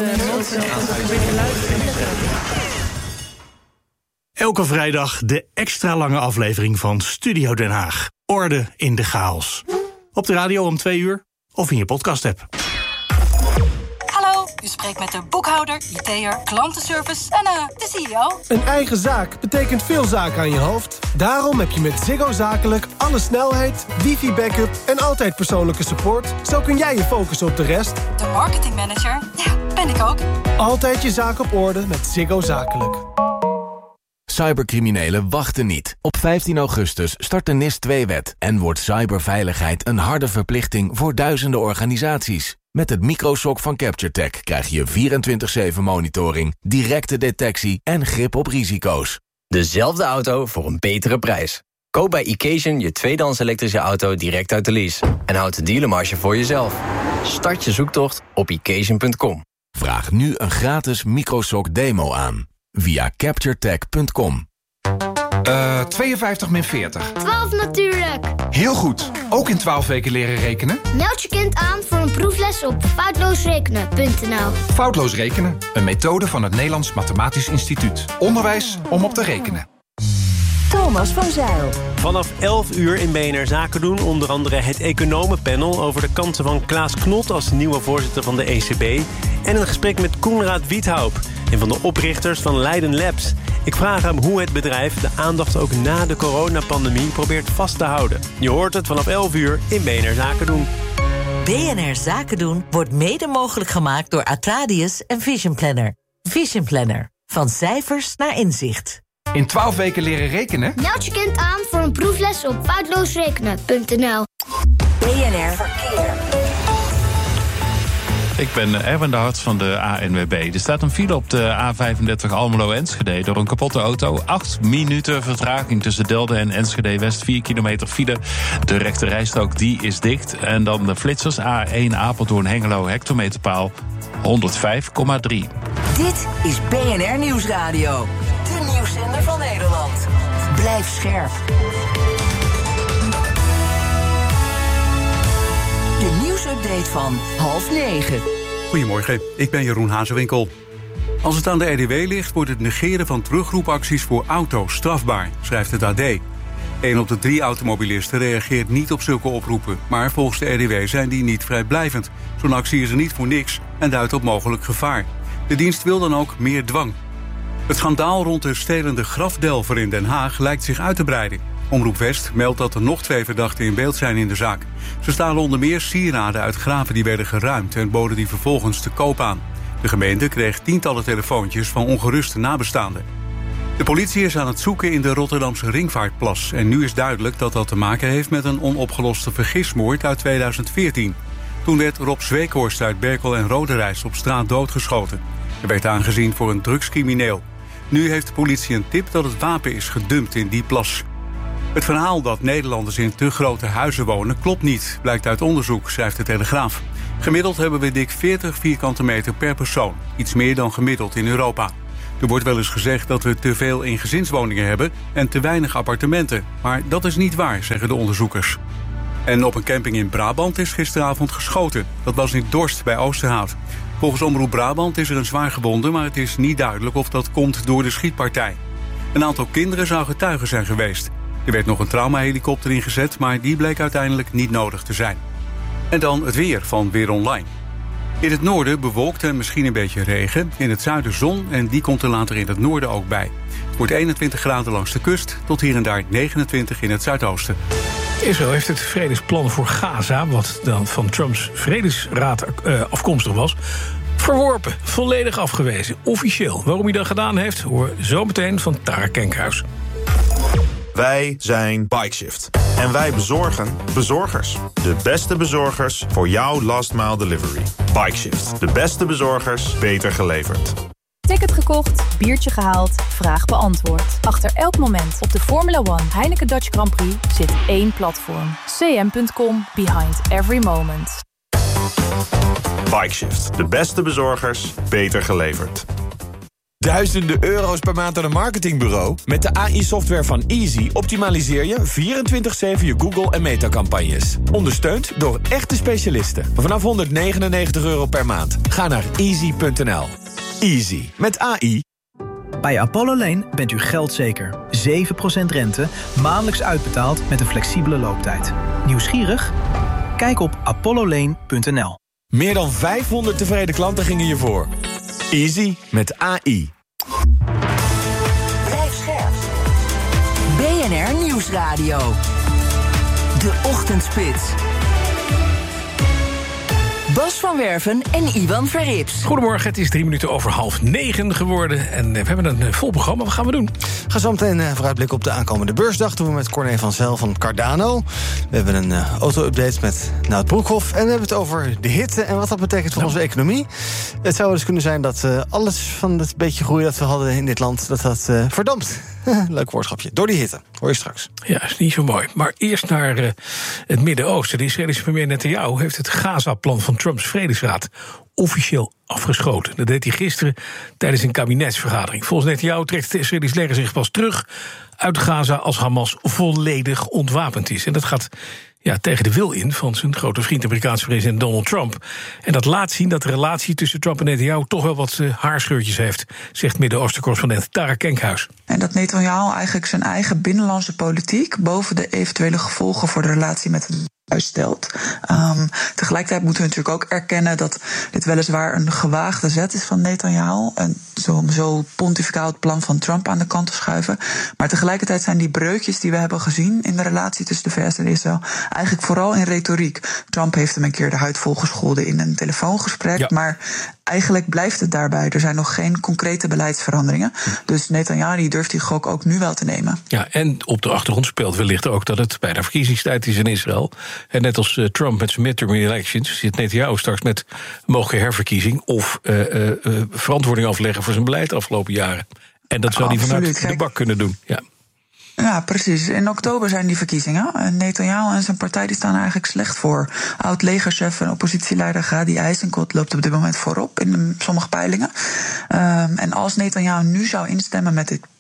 Elke vrijdag de extra lange aflevering van Studio Den Haag. Orde in de chaos. Op de radio om twee uur of in je podcast-app. Hallo, u spreekt met de boekhouder, I T'er, klantenservice en uh, de C E O. Een eigen zaak betekent veel zaken aan je hoofd. Daarom heb je met Ziggo Zakelijk alle snelheid, wifi-backup en altijd persoonlijke support. Zo kun jij je focussen op de rest. De marketingmanager, ja, ben ik ook. Altijd je zaak op orde met Ziggo Zakelijk. Cybercriminelen wachten niet. Op vijftien augustus start de N I S twee wet... en wordt cyberveiligheid een harde verplichting voor duizenden organisaties. Met het microshock van CaptureTech krijg je vierentwintig zeven monitoring... directe detectie en grip op risico's. Dezelfde auto voor een betere prijs. Koop bij Occasion je tweedehands elektrische auto direct uit de lease. En houd de dealermarge voor jezelf. Start je zoektocht op occasion punt com. Vraag nu een gratis microshock demo aan. Via capturetech punt com. Uh, tweeënvijftig min veertig. twaalf natuurlijk. Heel goed. Ook in twaalf weken leren rekenen? Meld je kind aan voor een proefles op foutloosrekenen punt n l. Foutloos rekenen. Een methode van het Nederlands Mathematisch Instituut. Onderwijs om op te rekenen. Thomas van Zijl. Vanaf elf uur in B N R Zaken doen onder andere het economenpanel over de kansen van Klaas Knot als nieuwe voorzitter van de E C B en een gesprek met Koenraad Wiethaup, een van de oprichters van Leiden Labs. Ik vraag hem hoe het bedrijf de aandacht ook na de coronapandemie probeert vast te houden. Je hoort het vanaf elf uur in B N R Zaken doen. B N R Zaken doen wordt mede mogelijk gemaakt door Atradius en Vision Planner. Vision Planner. Van cijfers naar inzicht. In twaalf weken leren rekenen? Meld je kind aan voor een proefles op foutloosrekenen punt n l. B N R Verkeer. Ik ben Erwin de Hart van de A N W B. Er staat een file op de A vijfendertig Almelo-Enschede door een kapotte auto. Acht minuten vertraging tussen Delden en Enschede-West. Vier kilometer file. De rechte rijstrook die is dicht. En dan de flitsers A één Apeldoorn-Hengelo hectometerpaal honderdvijf komma drie. Dit is B N R Nieuwsradio. De nieuwszender van Nederland. Blijf scherp. De nieuwsupdate van half negen. Goedemorgen, ik ben Jeroen Hazewinkel. Als het aan de R D W ligt, wordt het negeren van terugroepacties voor auto's strafbaar, schrijft het A D. Een op de drie automobilisten reageert niet op zulke oproepen, maar volgens de R D W zijn die niet vrijblijvend. Zo'n actie is er niet voor niks en duidt op mogelijk gevaar. De dienst wil dan ook meer dwang. Het schandaal rond de stelende grafdelver in Den Haag lijkt zich uit te breiden. Omroep West meldt dat er nog twee verdachten in beeld zijn in de zaak. Ze stalen onder meer sieraden uit graven die werden geruimd en boden die vervolgens te koop aan. De gemeente kreeg tientallen telefoontjes van ongeruste nabestaanden. De politie is aan het zoeken in de Rotterdamse Ringvaartplas. En nu is duidelijk dat dat te maken heeft met een onopgeloste vergismoord uit tweeduizend veertien. Toen werd Rob Zweekhorst uit Berkel en Roderijs op straat doodgeschoten. Hij werd aangezien voor een drugscrimineel. Nu heeft de politie een tip dat het wapen is gedumpt in die plas. Het verhaal dat Nederlanders in te grote huizen wonen klopt niet, blijkt uit onderzoek, schrijft de Telegraaf. Gemiddeld hebben we dik veertig vierkante meter per persoon. Iets meer dan gemiddeld in Europa. Er wordt wel eens gezegd dat we te veel in gezinswoningen hebben en te weinig appartementen. Maar dat is niet waar, zeggen de onderzoekers. En op een camping in Brabant is gisteravond geschoten. Dat was in Dorst bij Oosterhout. Volgens Omroep Brabant is er een zwaargewonde, maar het is niet duidelijk of dat komt door de schietpartij. Een aantal kinderen zou getuigen zijn geweest. Er werd nog een traumahelikopter ingezet, maar die bleek uiteindelijk niet nodig te zijn. En dan het weer van Weer Online. In het noorden bewolkt en misschien een beetje regen. In het zuiden zon en die komt er later in het noorden ook bij. Het wordt eenentwintig graden langs de kust tot hier en daar negenentwintig in het zuidoosten. Israël heeft het vredesplan voor Gaza, wat dan van Trumps vredesraad uh, afkomstig was, verworpen, volledig afgewezen, officieel. Waarom hij dat gedaan heeft, hoor zo meteen van Tara Kenkhuis. Wij zijn Bikeshift. En wij bezorgen bezorgers. De beste bezorgers voor jouw last mile delivery. Bikeshift. De beste bezorgers, beter geleverd. Ticket gekocht, biertje gehaald, vraag beantwoord. Achter elk moment op de Formula One Heineken Dutch Grand Prix zit één platform. c m punt com, behind every moment. Bikeshift. De beste bezorgers, beter geleverd. Duizenden euro's per maand aan een marketingbureau? Met de A I-software van Easy optimaliseer je vierentwintig zeven je Google- en Meta-campagnes. Ondersteund door echte specialisten. Vanaf honderdnegenennegentig euro per maand. Ga naar easy punt n l. Easy. Met A I. Bij Apollo Lane bent u geldzeker. zeven procent rente, maandelijks uitbetaald met een flexibele looptijd. Nieuwsgierig? Kijk op apollo lane punt n l. Meer dan vijfhonderd tevreden klanten gingen je voor. Easy met A I. Blijf scherp. B N R Nieuwsradio. De Ochtendspits. Bas van Werven en Iwan Verrips. Goedemorgen, het is drie minuten over half negen geworden. En we hebben een vol programma. Wat gaan we doen? Ga zo meteen uh, vooruitblikken op de aankomende beursdag. Doen we met Corné van Zijl van Cardano. We hebben een uh, auto-update met Nout Broekhoff. En we hebben het over de hitte en wat dat betekent voor ja. onze economie. Het zou dus kunnen zijn dat uh, alles van het beetje groei dat we hadden in dit land, dat dat uh, verdampt. Leuk woordschapje. Door die hitte. Hoor je straks. Ja, is niet zo mooi. Maar eerst naar uh, het Midden-Oosten. De Israëlische premier Netanyahu heeft het Gaza-plan van Trumps vredesraad officieel afgeschoten. Dat deed hij gisteren tijdens een kabinetsvergadering. Volgens Netanyahu trekt het Israëlisch leger zich pas terug uit Gaza als Hamas volledig ontwapend is. En dat gaat ja, tegen de wil in van zijn grote vriend, Amerikaanse president Donald Trump. En dat laat zien dat de relatie tussen Trump en Netanyahu toch wel wat uh, haarscheurtjes heeft, zegt Midden-Oosten-correspondent Tara Kenkhuis. En dat Netanyahu eigenlijk zijn eigen binnenlandse politiek boven de eventuele gevolgen voor de relatie met het uitstelt. Um, tegelijkertijd moeten we natuurlijk ook erkennen dat dit weliswaar een gewaagde zet is van Netanyahu. En zo, om zo pontificaal het plan van Trump aan de kant te schuiven. Maar tegelijkertijd zijn die breukjes die we hebben gezien in de relatie tussen de V S en Israël eigenlijk vooral in retoriek. Trump heeft hem een keer de huid volgescholden in een telefoongesprek. Ja. Maar eigenlijk blijft het daarbij. Er zijn nog geen concrete beleidsveranderingen. Dus Netanyahu durft die gok ook nu wel te nemen. Ja, en op de achtergrond speelt wellicht ook dat het bijna verkiezingstijd is in Israël. En net als uh, Trump met zijn midterm elections zit Netanyahu straks met mogelijke herverkiezing of uh, uh, uh, verantwoording afleggen voor zijn beleid de afgelopen jaren. En dat zou hij vanuit de bak kunnen doen. Ja. Ja, precies. In oktober zijn die verkiezingen. Netanyahu en zijn partij die staan er eigenlijk slecht voor. Oud-legerchef en oppositieleider Gadi Eisenkot loopt op dit moment voorop in de, sommige peilingen. Um, en als Netanyahu nu zou instemmen met dit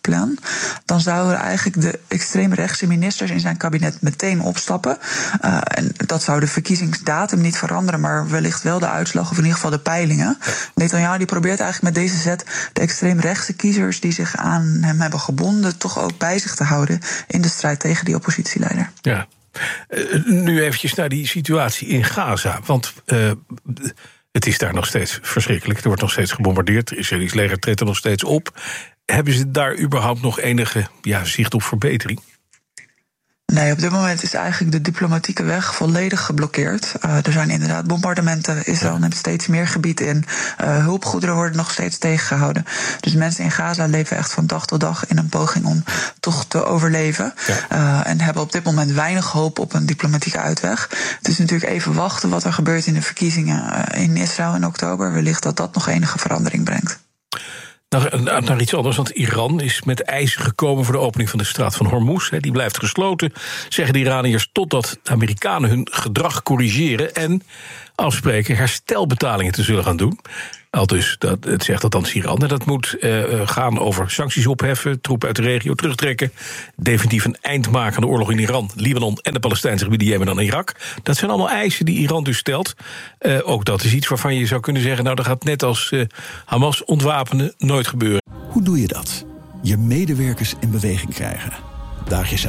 plan, dan zouden eigenlijk de extreemrechtse ministers in zijn kabinet meteen opstappen. Uh, en dat zou de verkiezingsdatum niet veranderen, maar wellicht wel de uitslag, of in ieder geval de peilingen. Netanyahu die probeert eigenlijk met deze zet de extreemrechtse kiezers die zich aan hem hebben gebonden toch ook bij zich te houden in de strijd tegen die oppositieleider. Ja. Uh, nu eventjes naar die situatie in Gaza, want uh, het is daar nog steeds verschrikkelijk. Er wordt nog steeds gebombardeerd. Het Israëlisch leger treedt er nog steeds op. Hebben ze daar überhaupt nog enige ja, zicht op verbetering? Nee, op dit moment is eigenlijk de diplomatieke weg volledig geblokkeerd. Uh, er zijn inderdaad bombardementen. Israël neemt steeds meer gebied in. Uh, hulpgoederen worden nog steeds tegengehouden. Dus mensen in Gaza leven echt van dag tot dag in een poging om toch te overleven. Ja. Uh, en hebben op dit moment weinig hoop op een diplomatieke uitweg. Het is natuurlijk even wachten wat er gebeurt in de verkiezingen in Israël in oktober. Wellicht dat dat nog enige verandering brengt. Naar, naar iets anders, want Iran is met eisen gekomen voor de opening van de straat van Hormuz. Die blijft gesloten, zeggen de Iraniërs, totdat de Amerikanen hun gedrag corrigeren en afspreken herstelbetalingen te zullen gaan doen. Al dus, dat, het zegt althans Iran. En dat moet uh, gaan over sancties opheffen, troepen uit de regio terugtrekken, definitief een eind maken aan de oorlog in Iran, Libanon en de Palestijnse gebieden Jemen en Irak. Dat zijn allemaal eisen die Iran dus stelt. Uh, ook dat is iets waarvan je zou kunnen zeggen, nou dat gaat net als uh, Hamas ontwapenen nooit gebeuren. Hoe doe je dat? Je medewerkers in beweging krijgen. Daag je ze